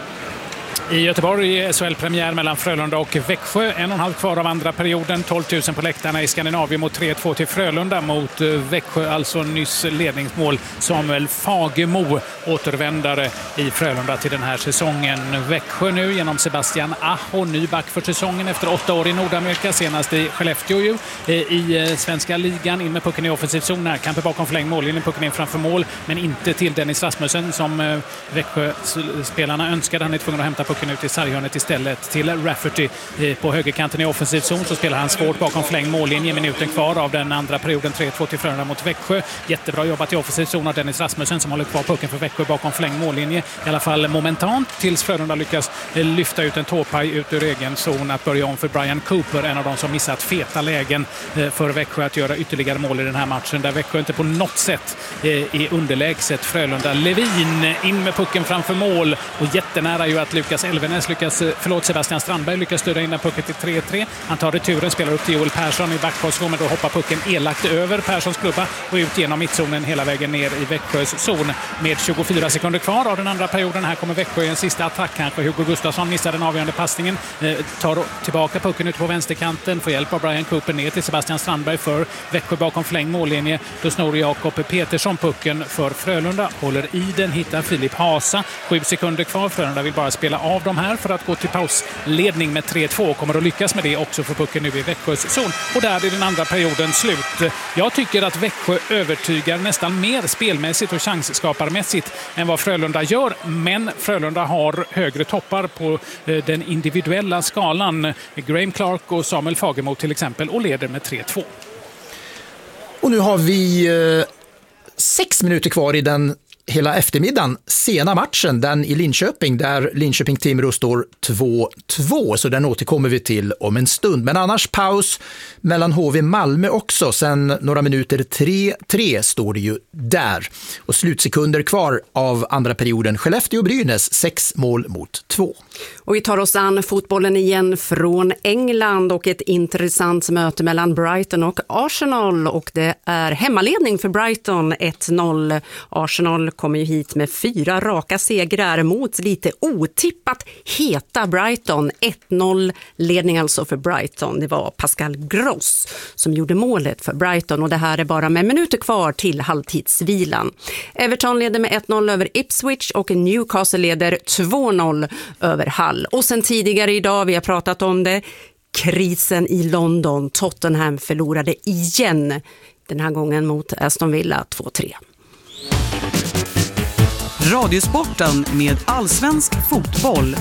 I Göteborg S H L-premiär mellan Frölunda och Växjö. En och en halv kvar av andra perioden. tolv tusen på läktarna i Skandinavien mot tre två till Frölunda mot Växjö. Alltså nyss ledningsmål. Samuel Fagemo, återvändare i Frölunda till den här säsongen. Växjö nu genom Sebastian Aho, ny back för säsongen efter åtta år i Nordamerika. Senast i Skellefteå ju, i svenska ligan. In med pucken i offensiv zon. Närkamper bakom förlängd mållinjen. Pucken in framför mål, men inte till Dennis Rasmussen som Växjö-spelarna önskade. Han är tvungen att hämta pucken ut i sarghörnet istället till Rafferty på högerkanten i offensiv zon. Så spelar han svårt bakom förlängd mållinje. Minuten kvar av den andra perioden, tre två till Frölunda mot Växjö. Jättebra jobbat i offensiv zon av Dennis Rasmussen som håller kvar pucken för Växjö bakom förlängd mållinje. I alla fall momentant tills Frölunda lyckas lyfta ut en tåpaj ut ur egen zon att börja om för Brian Cooper, en av de som missat feta lägen för Växjö att göra ytterligare mål i den här matchen, där Växjö inte på något sätt är underlägset Frölunda. Levin in med pucken framför mål och jättenära ju att Lukas Elvenes lyckas, förlåt Sebastian Strandberg lyckas stöda in den pucken till tre tre. Han tar returen, spelar upp till Joel Persson i backposition, men då hoppar pucken elakt över Perssons klubba och ut genom mittzonen hela vägen ner i Växjös zon med tjugofyra sekunder kvar av den andra perioden. Här kommer Växjö i en sista attack kanske. Hugo Gustafsson missar den avgörande passningen, eh, tar tillbaka pucken ut på vänsterkanten, får hjälp av Brian Cooper ner till Sebastian Strandberg för Växjö bakom förlängd mållinje. Då snor Jakob Petersson pucken för Frölunda, håller i den, hittar Filip Hasa. Sju sekunder kvar, Frölunda vill bara spela av de här för att gå till pausledning med tre två. Kommer att lyckas med det också för pucken nu i Växjös zon. Och där är den andra perioden slut. Jag tycker att Växjö övertygar nästan mer spelmässigt och chansskaparmässigt än vad Frölunda gör. Men Frölunda har högre toppar på den individuella skalan. Graham Clark och Samuel Fagemo till exempel, och leder med tre två. Och nu har vi eh, sex minuter kvar i den hela eftermiddagen sena matchen, den i Linköping där Linköping-Timrå står två två, så den återkommer vi till om en stund. Men annars paus mellan H V Malmö också, sen några minuter tre tre står det ju där. Och slutsekunder kvar av andra perioden, Skellefteå-Brynäs sex mål mot två. Och vi tar oss an fotbollen igen från England och ett intressant möte mellan Brighton och Arsenal, och det är hemmaledning för Brighton ett noll. Arsenal kommer ju hit med fyra raka segrar mot lite otippat heta Brighton. ett noll ledning alltså för Brighton. Det var Pascal Gross som gjorde målet för Brighton, och det här är bara med minuter kvar till halvtidsvilan. Everton leder med ett noll över Ipswich och Newcastle leder två noll över Hull. Och sen tidigare idag, vi har pratat om det, krisen i London. Tottenham förlorade igen, den här gången mot Aston Villa två tre. Radiosporten med allsvensk fotboll.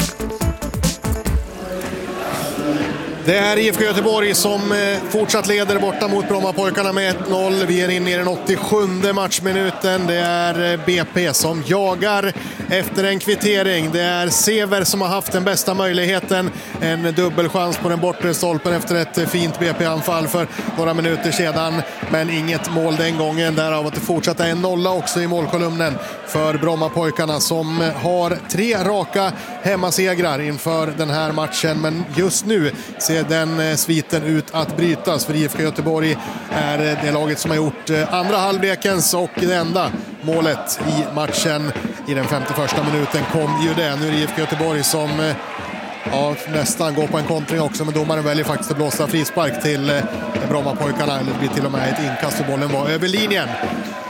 Det är I F K Göteborg som fortsatt leder borta mot Brommapojkarna med ett noll. Vi är inne i den åttiosjunde matchminuten. Det är B P som jagar efter en kvittering. Det är Sever som har haft den bästa möjligheten. En dubbelchans på den bortre stolpen efter ett fint B P-anfall för några minuter sedan. Men inget mål den gången. Därav att det fortsatte en nolla också i målkolumnen för Brommapojkarna som har tre raka hemmasegrar inför den här matchen. Men just nu ser den sviten ut att brytas, för I F K Göteborg är det laget som har gjort andra halvlekens och det enda målet i matchen. I den femtioförsta minuten kom ju det. Nu är det I F K Göteborg som ja, nästan går på en kontring också, men domaren väljer faktiskt att blåsa frispark till Brommapojkarna, eller det blir till och med ett inkast och bollen var över linjen.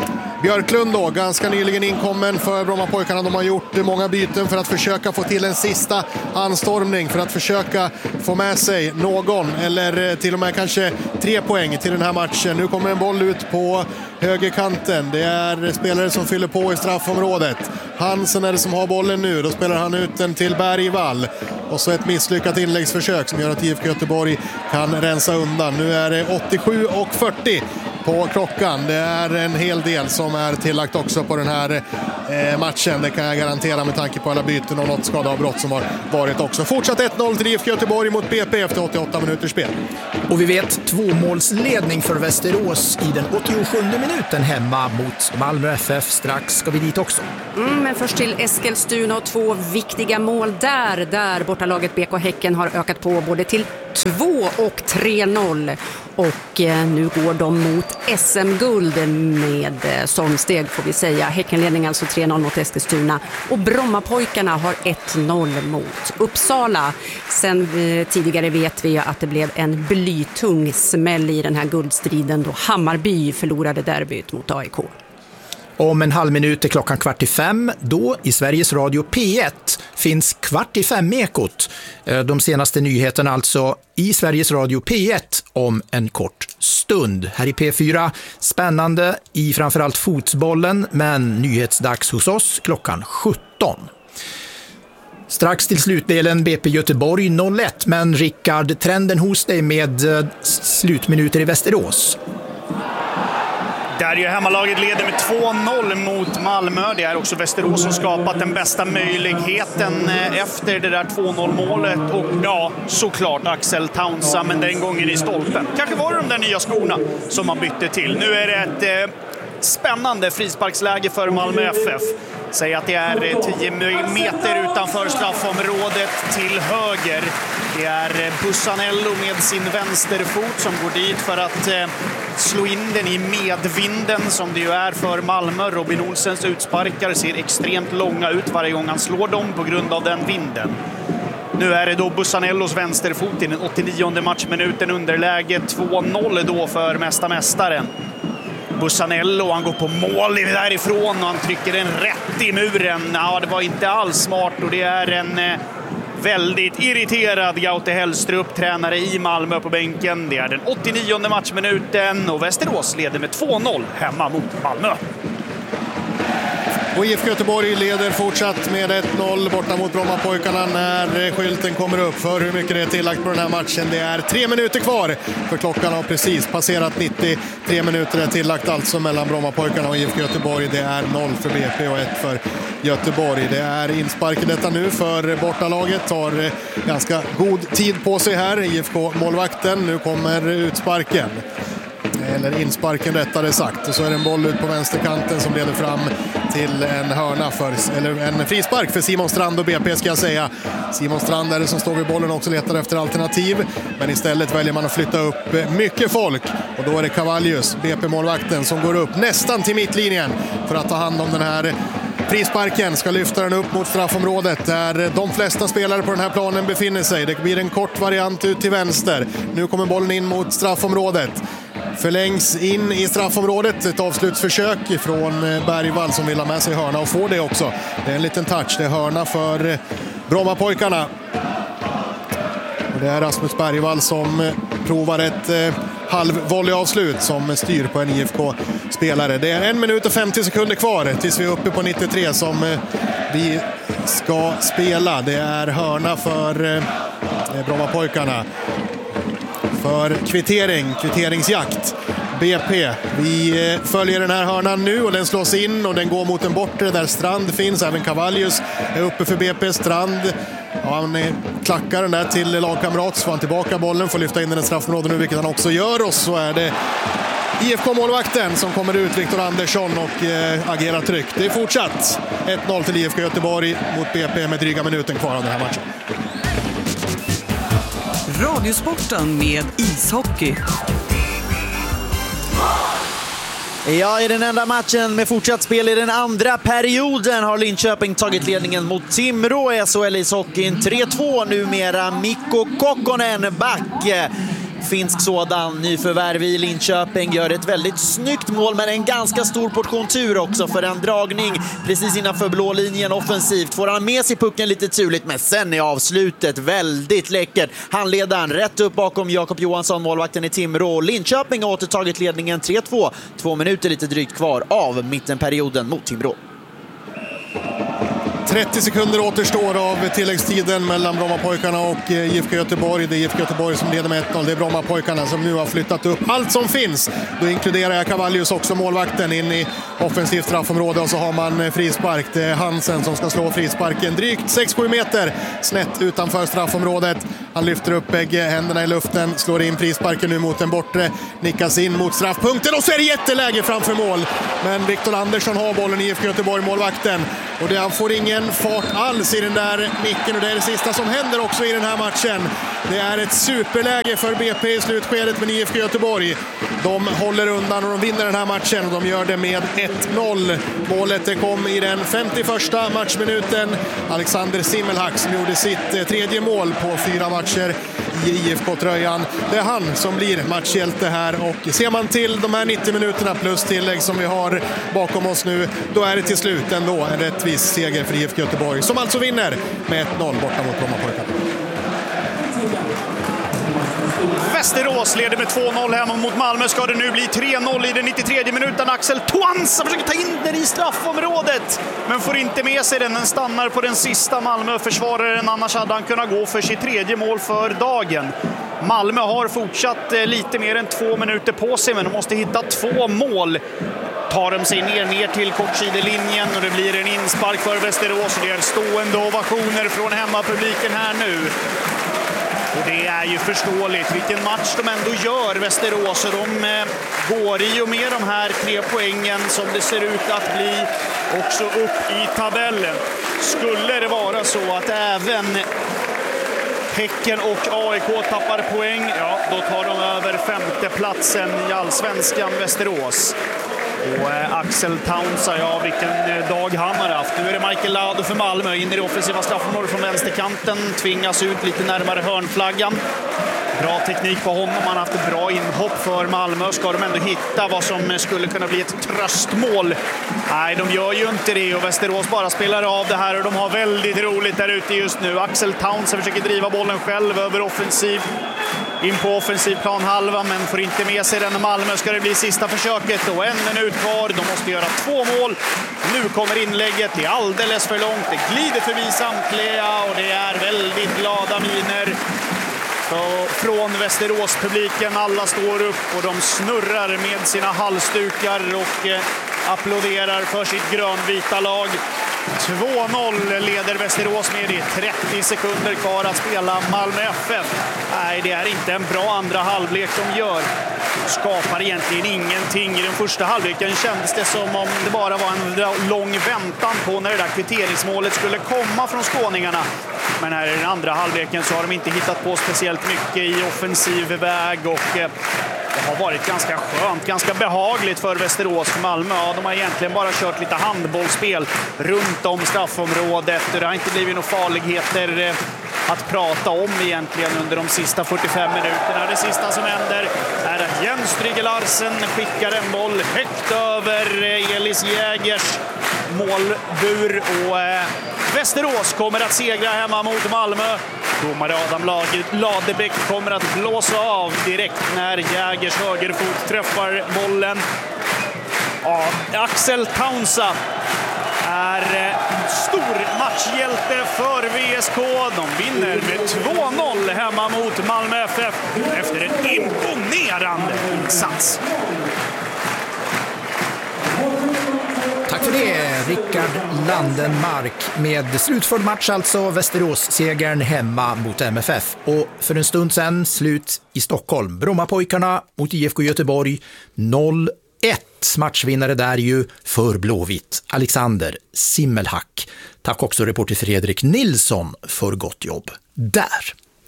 Björklund då, ganska nyligen inkommen för Brommapojkarna. De har gjort många byten för att försöka få till en sista anstormning, för att försöka få med sig någon eller till och med kanske tre poäng till den här matchen. Nu kommer en boll ut på högerkanten. Det är spelare som fyller på i straffområdet. Hansen är det som har bollen nu. Då spelar han ut den till Bergvall. Och så ett misslyckat inläggsförsök som gör att I F K Göteborg kan rensa undan. Nu är det åttiosju och fyrtio på klockan. Det är en hel del som är tillagt också på den här eh, matchen. Det kan jag garantera med tanke på alla byten och något skadeavbrott som har varit också. Fortsatt ett noll till I F K Göteborg mot B P efter åttioåtta minuters spel. Och vi vet tvåmålsledning för Västerås i den åttiosjunde minuten hemma mot Malmö F F. Strax ska vi dit också. Mm, men först till Eskilstuna och två viktiga mål där. Där bortalaget B K Häcken har ökat på både till två och tre noll. Och eh, nu går de mot S M-guld med eh, somsteg får vi säga. Häckenledning alltså tre noll mot Eskilstuna. Och Brommapojkarna har ett noll mot Uppsala. Sen eh, tidigare vet vi att det blev en blytung smäll i den här guldstriden då Hammarby förlorade derbyt mot A I K. Om en halv minut är klockan kvart i fem. Då i Sveriges Radio P ett finns kvart i fem ekot. De senaste nyheterna alltså i Sveriges Radio P ett om en kort stund. Här i P fyra spännande i framförallt fotbollen, men nyhetsdags hos oss klockan sjutton. Strax till slutdelen B P Göteborg noll ett, men Rickard, trenden hos dig med slutminuter i Västerås. Där ju hemmalaget leder med två noll mot Malmö. Det är också Västerås som skapat den bästa möjligheten efter det där två noll-målet. Och ja, såklart Axel Taunsa, men den gången i stolpen. Kanske var det de där nya skorna som man bytte till. Nu är det ett eh, spännande frisparksläge för Malmö F F. Säg att det är tio meter utanför straffområdet till höger. Det är Bussanello med sin vänsterfot som går dit för att eh, slå in den i medvinden som det ju är för Malmö. Robin Olsens utsparkar ser extremt långa ut varje gång han slår dem på grund av den vinden. Nu är det då Bussanellos vänsterfot i den åttionionde matchminuten, underläge två noll då för mästarmästaren. Bussanello, han går på mål därifrån och han trycker den rätt i muren. Ja, det var inte alls smart och det är en eh, väldigt irriterad Gaute Hellstrup, tränare i Malmö på bänken. Det är den åttionionde matchminuten och Västerås leder med två noll hemma mot Malmö. Och I F K Göteborg leder fortsatt med ett noll borta mot Brommapojkarna när skylten kommer upp för hur mycket det är tillagt på den här matchen. Det är tre minuter kvar för klockan har precis passerat nittio. Tre minuter är tillagt alltså mellan Brommapojkarna och I F K Göteborg. Det är noll för B P och ett för Göteborg. Det är inspark i detta nu för bortalaget. Tar ganska god tid på sig här. I F K-målvakten. Nu kommer utsparken. Eller insparken rättare sagt. Och så är det en boll ut på vänsterkanten som leder fram till en hörna för, eller en frispark för Simon Strand och B P ska jag säga. Simon Strand är det som står vid bollen och också letar efter alternativ. Men istället väljer man att flytta upp mycket folk. Och då är det Cavallius, B P-målvakten, som går upp nästan till mittlinjen för att ta hand om den här frisparken. Ska lyfta den upp mot straffområdet där de flesta spelare på den här planen befinner sig. Det blir en kort variant ut till vänster. Nu kommer bollen in mot straffområdet. Förlängs in i straffområdet. Ett avslutsförsök från Bergvall som vill ha med sig hörna och får det också. Det är en liten touch. Det är hörna för Brommapojkarna. Och det är Rasmus Bergvall som provar ett eh, halvvolleyavslut som styr på en I F K-spelare. Det är en minut och femtio sekunder kvar tills vi är uppe på nittiotre som eh, vi ska spela. Det är hörna för eh, Brommapojkarna. För kvittering, kvitteringsjakt. B P, vi följer den här hörnan nu och den slås in och den går mot en bortre där Strand finns. Även Cavallius är uppe för B P. Strand, ja, han klackar den där till lagkamrat, så får han tillbaka bollen, får lyfta in den i straffområdet nu, vilket han också gör. Och så är det I F K-målvakten som kommer ut, Viktor Andersson, och eh, agerar tryggt. Det är fortsatt ett noll till I F K Göteborg mot B P med dryga minuten kvar av den här matchen. Radiosporten med ishockey. Ja, i den enda matchen med fortsatt spel i den andra perioden har Linköping tagit ledningen mot Timrå i S H L ishockeyn tre två. Numera Mikko Kokkonen back. finsk sådan, nyförvärv i Linköping, gör ett väldigt snyggt mål men en ganska stor portion tur också för en dragning precis innanför blå linjen offensivt. Får han med sig pucken lite turligt, men sen är avslutet väldigt läckert. Han leder han rätt upp bakom Jakob Johansson, målvakten i Timrå. Linköping har återtagit ledningen tre två. Två minuter lite drygt kvar av mittenperioden mot Timrå. trettio sekunder återstår av tilläggstiden mellan Brommapojkarna och I F K Göteborg. Det är I F K Göteborg som leder med ett noll. Det är Brommapojkarna som nu har flyttat upp allt som finns. Då inkluderar jag Cavallius också, målvakten, in i offensivt straffområde. Och så har man frispark. Det är Hansen som ska slå frisparken drygt sex sju meter snett utanför straffområdet. Han lyfter upp bägge händerna i luften, slår in frisparken nu mot den bortre. Nickas in mot straffpunkten och så är det jätteläge framför mål. Men Viktor Andersson har bollen, i I F K Göteborg, målvakten. Och det, han får ingen fart alls i den där nicken, och det är det sista som händer också i den här matchen. Det är ett superläge för B P i slutskedet med I F K Göteborg. De håller undan och de vinner den här matchen, och de gör det med ett noll. Målet det kom i den femtioförsta matchminuten. Alexander Simmelhack som gjorde sitt tredje mål på fyra matcher i I F K-tröjan. Det är han som blir matchhjälte här, och ser man till de här nittio minuterna plus tillägg som vi har bakom oss nu, då är det till slut ändå en rättvis seger för I F K Göteborg, som alltså vinner med ett noll borta mot Brommapojkarna. Västerås leder med två noll hemma mot Malmö. Ska det nu bli tre noll i den nittiotredje minuten. Axel Twansa försöker ta in den i straffområdet, men får inte med sig den. Den stannar på den sista Malmö-försvararen. Annars hade han kunnat gå för sitt tredje mål för dagen. Malmö har fortsatt lite mer än två minuter på sig, men de måste hitta två mål. Tar de sig ner, ner till kortsidelinjen, och det blir en inspark för Västerås. Det är stående ovationer från hemmapubliken här nu. Och det är ju förståeligt vilken match de ändå gör, Västerås. Och de eh, går i och med de här tre poängen som det ser ut att bli också upp i tabellen. Skulle det vara så att även Häcken och A I K tappar poäng, ja, då tar de över femteplatsen i Allsvenskan, Västerås. Och eh, Axel Twansa, ja, vilken eh, dag han har haft. Nu är det Michael Lado för Malmö, in i det offensiva straffområdet från vänsterkanten. Tvingas ut lite närmare hörnflaggan. Bra teknik på honom, han har haft ett bra inhopp för Malmö. Ska de ändå hitta vad som skulle kunna bli ett tröstmål? Nej, de gör ju inte det, och Västerås bara spelar av det här, och de har väldigt roligt där ute just nu. Axel Twansa försöker driva bollen själv över offensiv. In på offensiv planhalva, men får inte med sig den. Malmö ska det bli sista försöket, och en minut kvar. De måste göra två mål. Nu kommer inlägget, det är alldeles för långt. Det glider förbi samtliga, och det är väldigt glada miner från Västerås-publiken. Alla står upp och de snurrar med sina halsdukar och eh, applåderar för sitt grönvita lag. två noll leder Västerås med, det trettio sekunder kvar att spela. Malmö F F, nej, det är inte en bra andra halvlek de gör. Skapar egentligen ingenting. I den första halvleken kändes det som om det bara var en lång väntan på när det där kvitteringsmålet skulle komma från skåningarna. Men här i den andra halvleken så har de inte hittat på speciellt mycket i offensiv väg, och det har varit ganska skönt, ganska behagligt för Västerås. För Malmö, ja, de har egentligen bara kört lite handbollsspel runt om straffområdet. Det har inte blivit några farligheter att prata om egentligen under de sista fyrtiofem minuterna. Det sista som händer är att Jens Strigge Larsen skickar en boll högt över Elis Jägers målbur, och eh, Västerås kommer att segra hemma mot Malmö. Domare Adam Ladebäck kommer att blåsa av direkt när Jägers högerfot träffar bollen. Ja, Axel Twansa är stor matchhjälte för V S K. De vinner med två noll hemma mot Malmö F F efter en imponerande insats. Tack för det, Rickard Landenmark. Med slutförd match alltså, Västerås-segern hemma mot M F F. Och för en stund sedan slut i Stockholm. Brommapojkarna mot I F K Göteborg noll ett. Matchvinnare där ju för Blåvitt, Alexander Simmelhack. Tack också reporter Fredrik Nilsson för gott jobb där.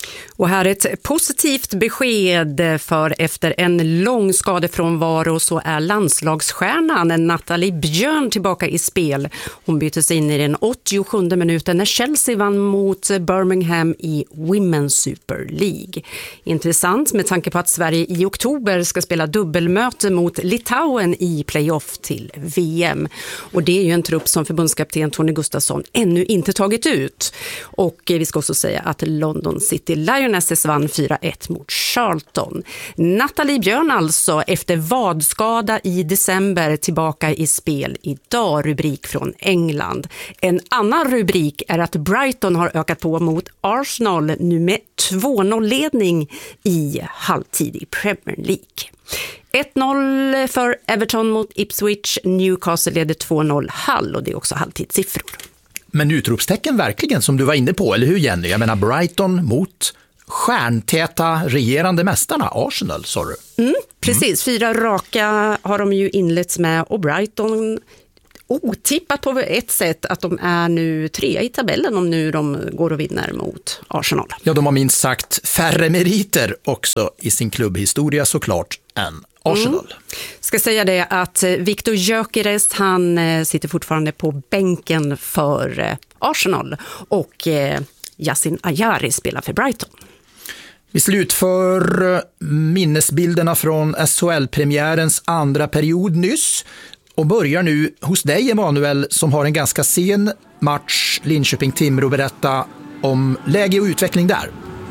Och här ett positivt besked, för efter en lång skadefrånvaro så är landslagsstjärnan Nathalie Björn tillbaka i spel. Hon byttes in i den åttiosjunde minuten när Chelsea vann mot Birmingham i Women's Super League. Intressant med tanke på att Sverige i oktober ska spela dubbelmöte mot Litauen i playoff till V M. Och det är ju en trupp som förbundskapten Tony Gustafsson ännu inte tagit ut. Och vi ska också säga att London City Lionesses vann fyra ett mot Charlton. Nathalie Björn alltså efter vadskada i december tillbaka i spel idag, rubrik från England. En annan rubrik är att Brighton har ökat på mot Arsenal nu med två noll-ledning i halvtid i Premier League. ett noll för Everton mot Ipswich, Newcastle leder två noll Hull och det är också halvtidssiffror. Men utropstecken verkligen som du var inne på, eller hur Jenny? Jag menar Brighton mot stjärntäta regerande mästarna, Arsenal, sa du? Mm, precis, mm. fyra raka har de ju inletts med och Brighton otippat på ett sätt att de är nu trea i tabellen om nu de går och vinner mot Arsenal. Ja, de har minst sagt färre meriter också i sin klubbhistoria såklart än Arsenal. Mm. Ska säga det att Viktor Gyökeres, han sitter fortfarande på bänken för Arsenal och Yasin Ayari spelar för Brighton. Vi slutför minnesbilderna från S H L-premiärens andra period nyss och börjar nu hos dig, Emanuel, som har en ganska sen match, Linköping-Timrå. Berätta om läge och utveckling där.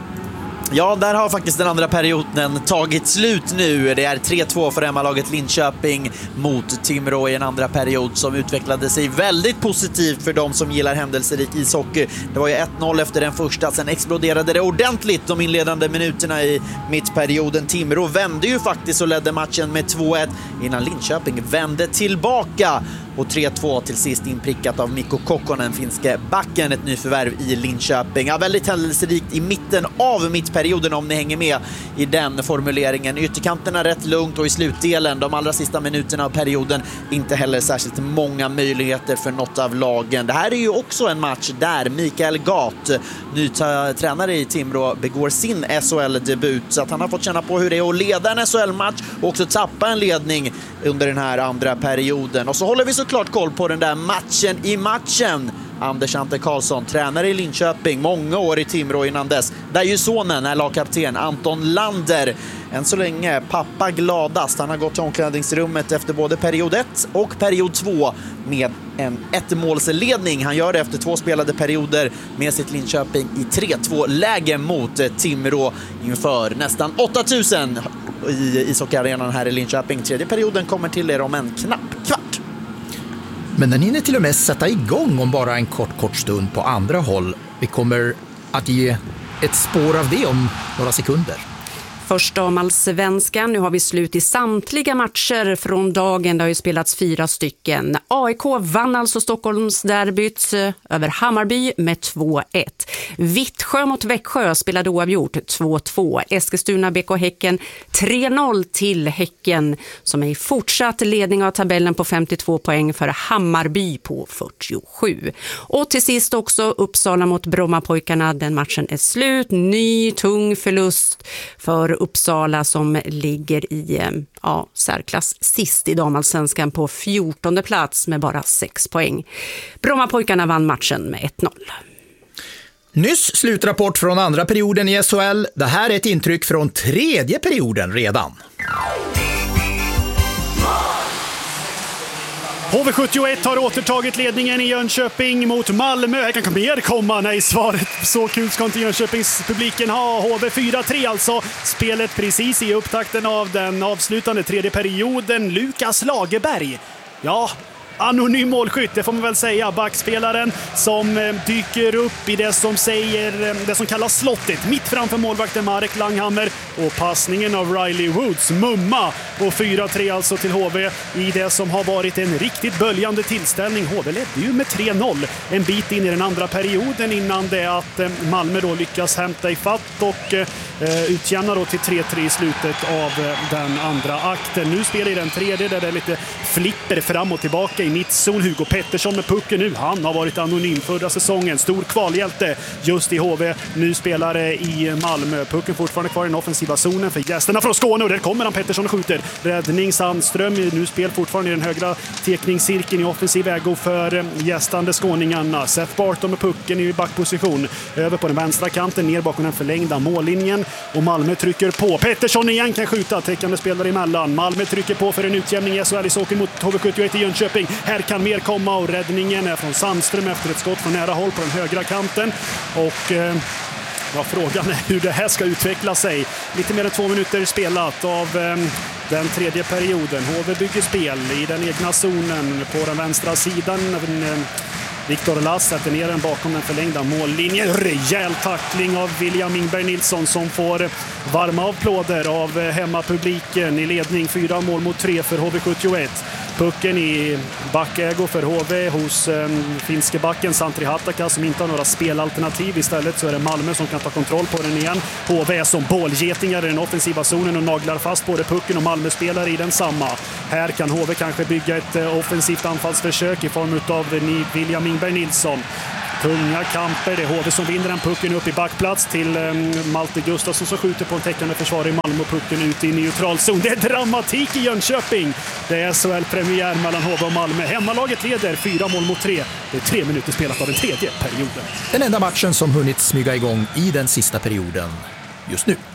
Ja, där har faktiskt den andra perioden tagit slut nu. Det är tre två för hemmalaget Linköping mot Timrå i en andra period som utvecklade sig väldigt positivt för de som gillar händelserik ishockey. Det var ju ett noll efter den första, sen exploderade det ordentligt de inledande minuterna i mittperioden. Timrå vände ju faktiskt och ledde matchen med två ett innan Linköping vände tillbaka. Och tre två till sist inprickat av Mikko Kokkonen, finske backen, ett nyförvärv i Linköping. Ja, väldigt händelserikt i mitten av mittperioden om ni hänger med i den formuleringen. Ytterkanterna rätt lugnt och i slutdelen, de allra sista minuterna av perioden, inte heller särskilt många möjligheter för något av lagen. Det här är ju också en match där Mikael Gat, ny tränare i Timrå, begår sin S H L-debut. Så att han har fått känna på hur det är att leda en S H L-match och också tappa en ledning under den här andra perioden. Och så håller vi såklart koll på den där matchen i matchen. Anders Ante Karlsson, tränare i Linköping, många år i Timrå innan dess. Där ju sonen är lagkapten Anton Lander. Än så länge pappa gladast. Han har gått till omklädningsrummet efter både period ett och period två med en ettmålsledning. Han gör det efter två spelade perioder med sitt Linköping i tre två läge mot Timrå inför nästan åtta tusen i ishockeyarenan här i Linköping. Tredje perioden kommer till er om en knapp kvart. Men den hinner till och med sätta igång om bara en kort, kort stund på andra håll. Vi kommer att ge ett spår av det om några sekunder. Först damallsvenskan. Nu har vi slut i samtliga matcher från dagen. Det har ju spelats fyra stycken. A I K vann alltså Stockholms derbyt över Hammarby med två ett. Vittsjö mot Växjö spelade oavgjort två två. Eskilstuna B K Häcken tre noll till Häcken som är i fortsatt ledning av tabellen på femtiotvå poäng för Hammarby på fyrtiosju. Och till sist också Uppsala mot Brommapojkarna. Den matchen är slut. Ny tung förlust för Uppsala som ligger i ja, särklass sist i damallsvenskan på fjortonde plats med bara sex poäng. Brommapojkarna vann matchen med ett noll. Nyss slutrapport från andra perioden i S H L. Det här är ett intryck från tredje perioden redan. H V sjuttioett har återtagit ledningen i Jönköping mot Malmö. Här kan mer komma. Nej, svaret så kul ska inte Jönköpings publiken ha. H V fyra tre alltså. Spelet precis i upptakten av den avslutande tredje perioden. Lukas Lagerberg. Ja, anonym målskytt, det får man väl säga. Backspelaren som dyker upp i det som säger det som kallas slottet mitt framför målvakten Marek Langhammer och passningen av Riley Woods mumma och fyra tre alltså till H V i det som har varit en riktigt böljande tillställning. H V ledde ju med tre noll en bit in i den andra perioden innan det att Malmö då lyckas hämta i fatt och eh, utjämna då till tre tre i slutet av den andra akten. Nu spelar i den tredje där det är lite flipper fram och tillbaka tillbaka i mittzon. Hugo Pettersson med pucken nu. Han har varit anonym förra säsongen. Stor kvalhjälte just i H V. Nu spelare i Malmö. Pucken fortfarande kvar i den offensiva zonen för gästerna från Skåne. Och där kommer han, Pettersson, och skjuter. Räddning Sandström. Nu spel fortfarande i den högra tekningscirkeln i offensiv ägo för gästande skåningarna. Seth Barton med pucken i backposition. Över på den vänstra kanten, ner bakom den förlängda mållinjen. Och Malmö trycker på. Pettersson igen kan skjuta. Täckande spelare emellan. Malmö trycker på för en utjämning i S H L i Åker mot H V sjuttioett i Jönköping. Här kan mer komma och räddningen är från Sandström efter ett skott från nära håll på den högra kanten. Och eh, ja, frågan är hur det här ska utveckla sig. Lite mer än två minuter spelat av eh, den tredje perioden. H V bygger spel i den egna zonen på den vänstra sidan. Eh, Viktor Lass sätter ner den bakom den förlängda mållinjen. Rejäl tackling av William Ingberg Nilsson som får varma applåder av hemmapubliken i ledning. Fyra mål mot tre för H V sjuttioett. Pucken i backägo för H V hos eh, finske backen Santri Hattaka som inte har några spelalternativ. Istället så är det Malmö som kan ta kontroll på den igen. H V är som bålgetingar i den offensiva zonen och naglar fast både pucken och Malmö-spelare i den samma. Här kan H V kanske bygga ett eh, offensivt anfallsförsök i form av William Ingberg Nilsson. Tunga kamper, det är H V som vinner den pucken upp i backplats till um, Malte Gustafsson som skjuter på en täckande försvar i Malmö och pucken ut i neutral zon. Det är dramatik i Jönköping. Det är S H L-premiär mellan H V och Malmö. Hemmalaget leder fyra mål mot tre. Det är tre minuter spelat av den tredje perioden. Den enda matchen som hunnit smyga igång i den sista perioden just nu.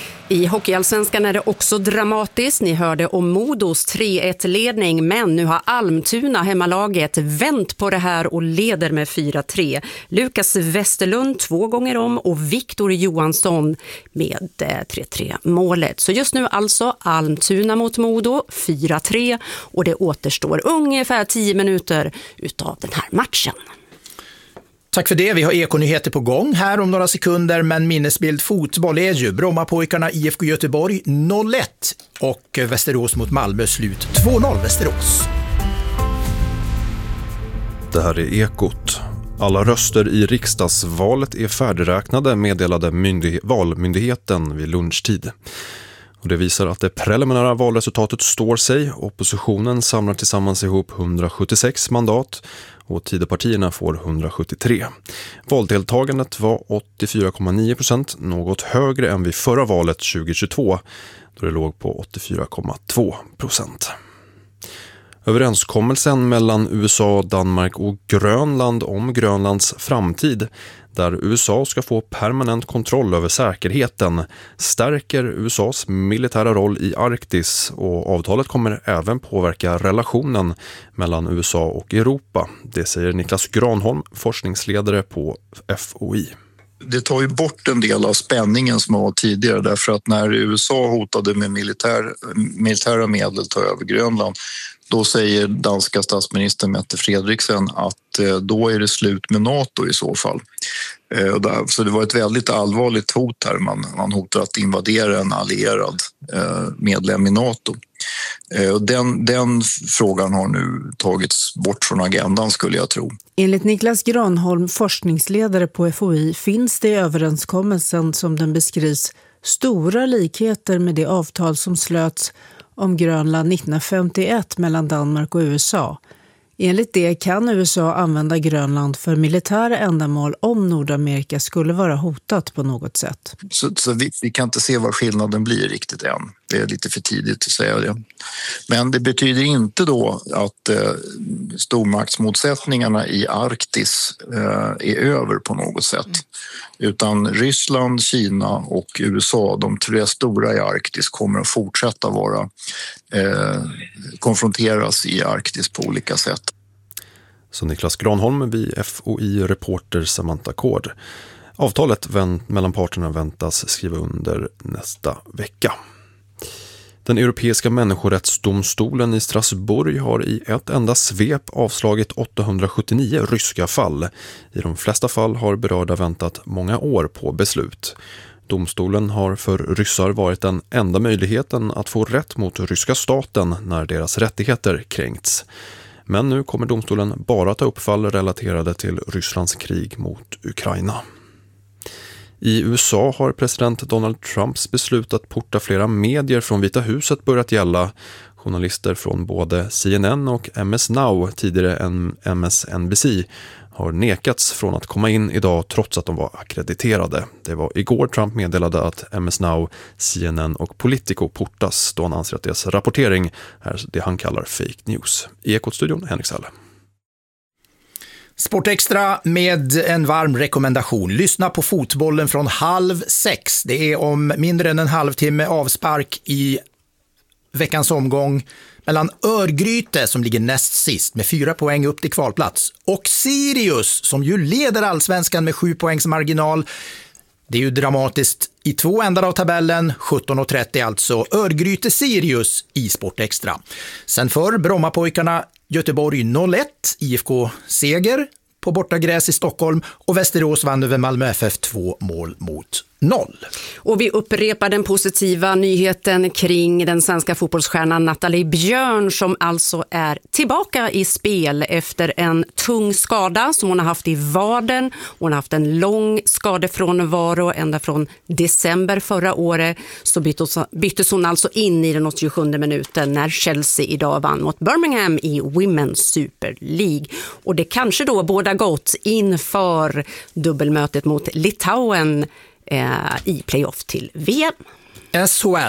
I Hockeyallsvenskan är det också dramatiskt. Ni hörde om Modos tre ett-ledning, men nu har Almtuna, hemmalaget, vänt på det här och leder med fyra tre. Lukas Westerlund två gånger om och Viktor Johansson med tre tre-målet. Så just nu alltså Almtuna mot Modo, fyra tre, och det återstår ungefär tio minuter utav den här matchen. Tack för det. Vi har Ekonyheter på gång här om några sekunder, men minnesbild fotboll är ju Brommapojkarna I F K Göteborg noll ett och Västerås mot Malmö slut två noll Västerås. Det här är Ekot. Alla röster i riksdagsvalet är färdigräknade, meddelade myndig- valmyndigheten vid lunchtid. Och det visar att det preliminära valresultatet står sig. Oppositionen samlar tillsammans ihop hundrasjuttiosex mandat och Tidöpartierna får hundrasjuttiotre. Valdeltagandet var åttiofyra komma nio procent, något högre än vid förra valet tjugohundratjugotvå då det låg på åttiofyra komma två procent. Överenskommelsen mellan U S A, Danmark och Grönland om Grönlands framtid, där U S A ska få permanent kontroll över säkerheten, stärker U S A:s militära roll i Arktis, och avtalet kommer även påverka relationen mellan U S A och Europa. Det säger Niklas Granholm, forskningsledare på F O I. Det tar ju bort en del av spänningen som var tidigare, därför att när U S A hotade med militär, militära medel ta över Grönland, då säger danska statsministern Mette Frederiksen att då är det slut med NATO i så fall. Så det var ett väldigt allvarligt hot här. Man, man hotar att invadera en allierad medlem i NATO. Den, den frågan har nu tagits bort från agendan, skulle jag tro. Enligt Niklas Granholm, forskningsledare på F O I, finns det i överenskommelsen som den beskrivs stora likheter med det avtal som slöts om Grönland nittonhundrafemtioett mellan Danmark och U S A. Enligt det kan U S A använda Grönland för militära ändamål om Nordamerika skulle vara hotat på något sätt. Så, så vi, vi kan inte se vad skillnaden blir riktigt än. Det är lite för tidigt att säga det. Men det betyder inte då att eh, stormaktsmotsättningarna i Arktis eh, är över på något sätt. Utan Ryssland, Kina och U S A, de tre stora i Arktis, kommer att fortsätta vara eh, konfronteras i Arktis på olika sätt. Så Niklas Granholm vid F O I-reporter Samantha Kord. Avtalet vänt, mellan parterna väntas skriva under nästa vecka. Den europeiska människorättsdomstolen i Strasbourg har i ett enda svep avslagit åttahundrasjuttionio ryska fall. I de flesta fall har berörda väntat många år på beslut. Domstolen har för ryssar varit den enda möjligheten att få rätt mot ryska staten när deras rättigheter kränkts. Men nu kommer domstolen bara ta upp fall relaterade till Rysslands krig mot Ukraina. I U S A har president Donald Trumps beslut att porta flera medier från Vita huset börjat gälla. Journalister från både C N N och M S Now, tidigare än M S N B C, har nekats från att komma in idag trots att de var akkrediterade. Det var igår Trump meddelade att M S Now, C N N och Politico portas då han anser att deras rapportering är det han kallar fake news. I Ekot-studion, Henrik Salle. Sportextra med en varm rekommendation. Lyssna på fotbollen från halv sex. Det är om mindre än en halvtimme avspark i veckans omgång mellan Örgryte som ligger näst sist med fyra poäng upp till kvalplats och Sirius som ju leder allsvenskan med sju poängs marginal. Det är ju dramatiskt i två ändar av tabellen, sjutton och trettio alltså. Örgryte Sirius i Sportextra. Sen för Brommapojkarna Göteborg noll ett, I F K seger på bortagräs i Stockholm och Västerås vann över Malmö F F två mål mot noll. Och vi upprepar den positiva nyheten kring den svenska fotbollsstjärnan Nathalie Björn som alltså är tillbaka i spel efter en tung skada som hon har haft i vaden. Hon har haft en lång skadefrånvaro ända från december förra året, så byttes, byttes hon alltså in i den åttiosjunde minuten när Chelsea idag vann mot Birmingham i Women's Super League. Och det kanske då båda gott inför dubbelmötet mot Litauen i playoff till V M. S H L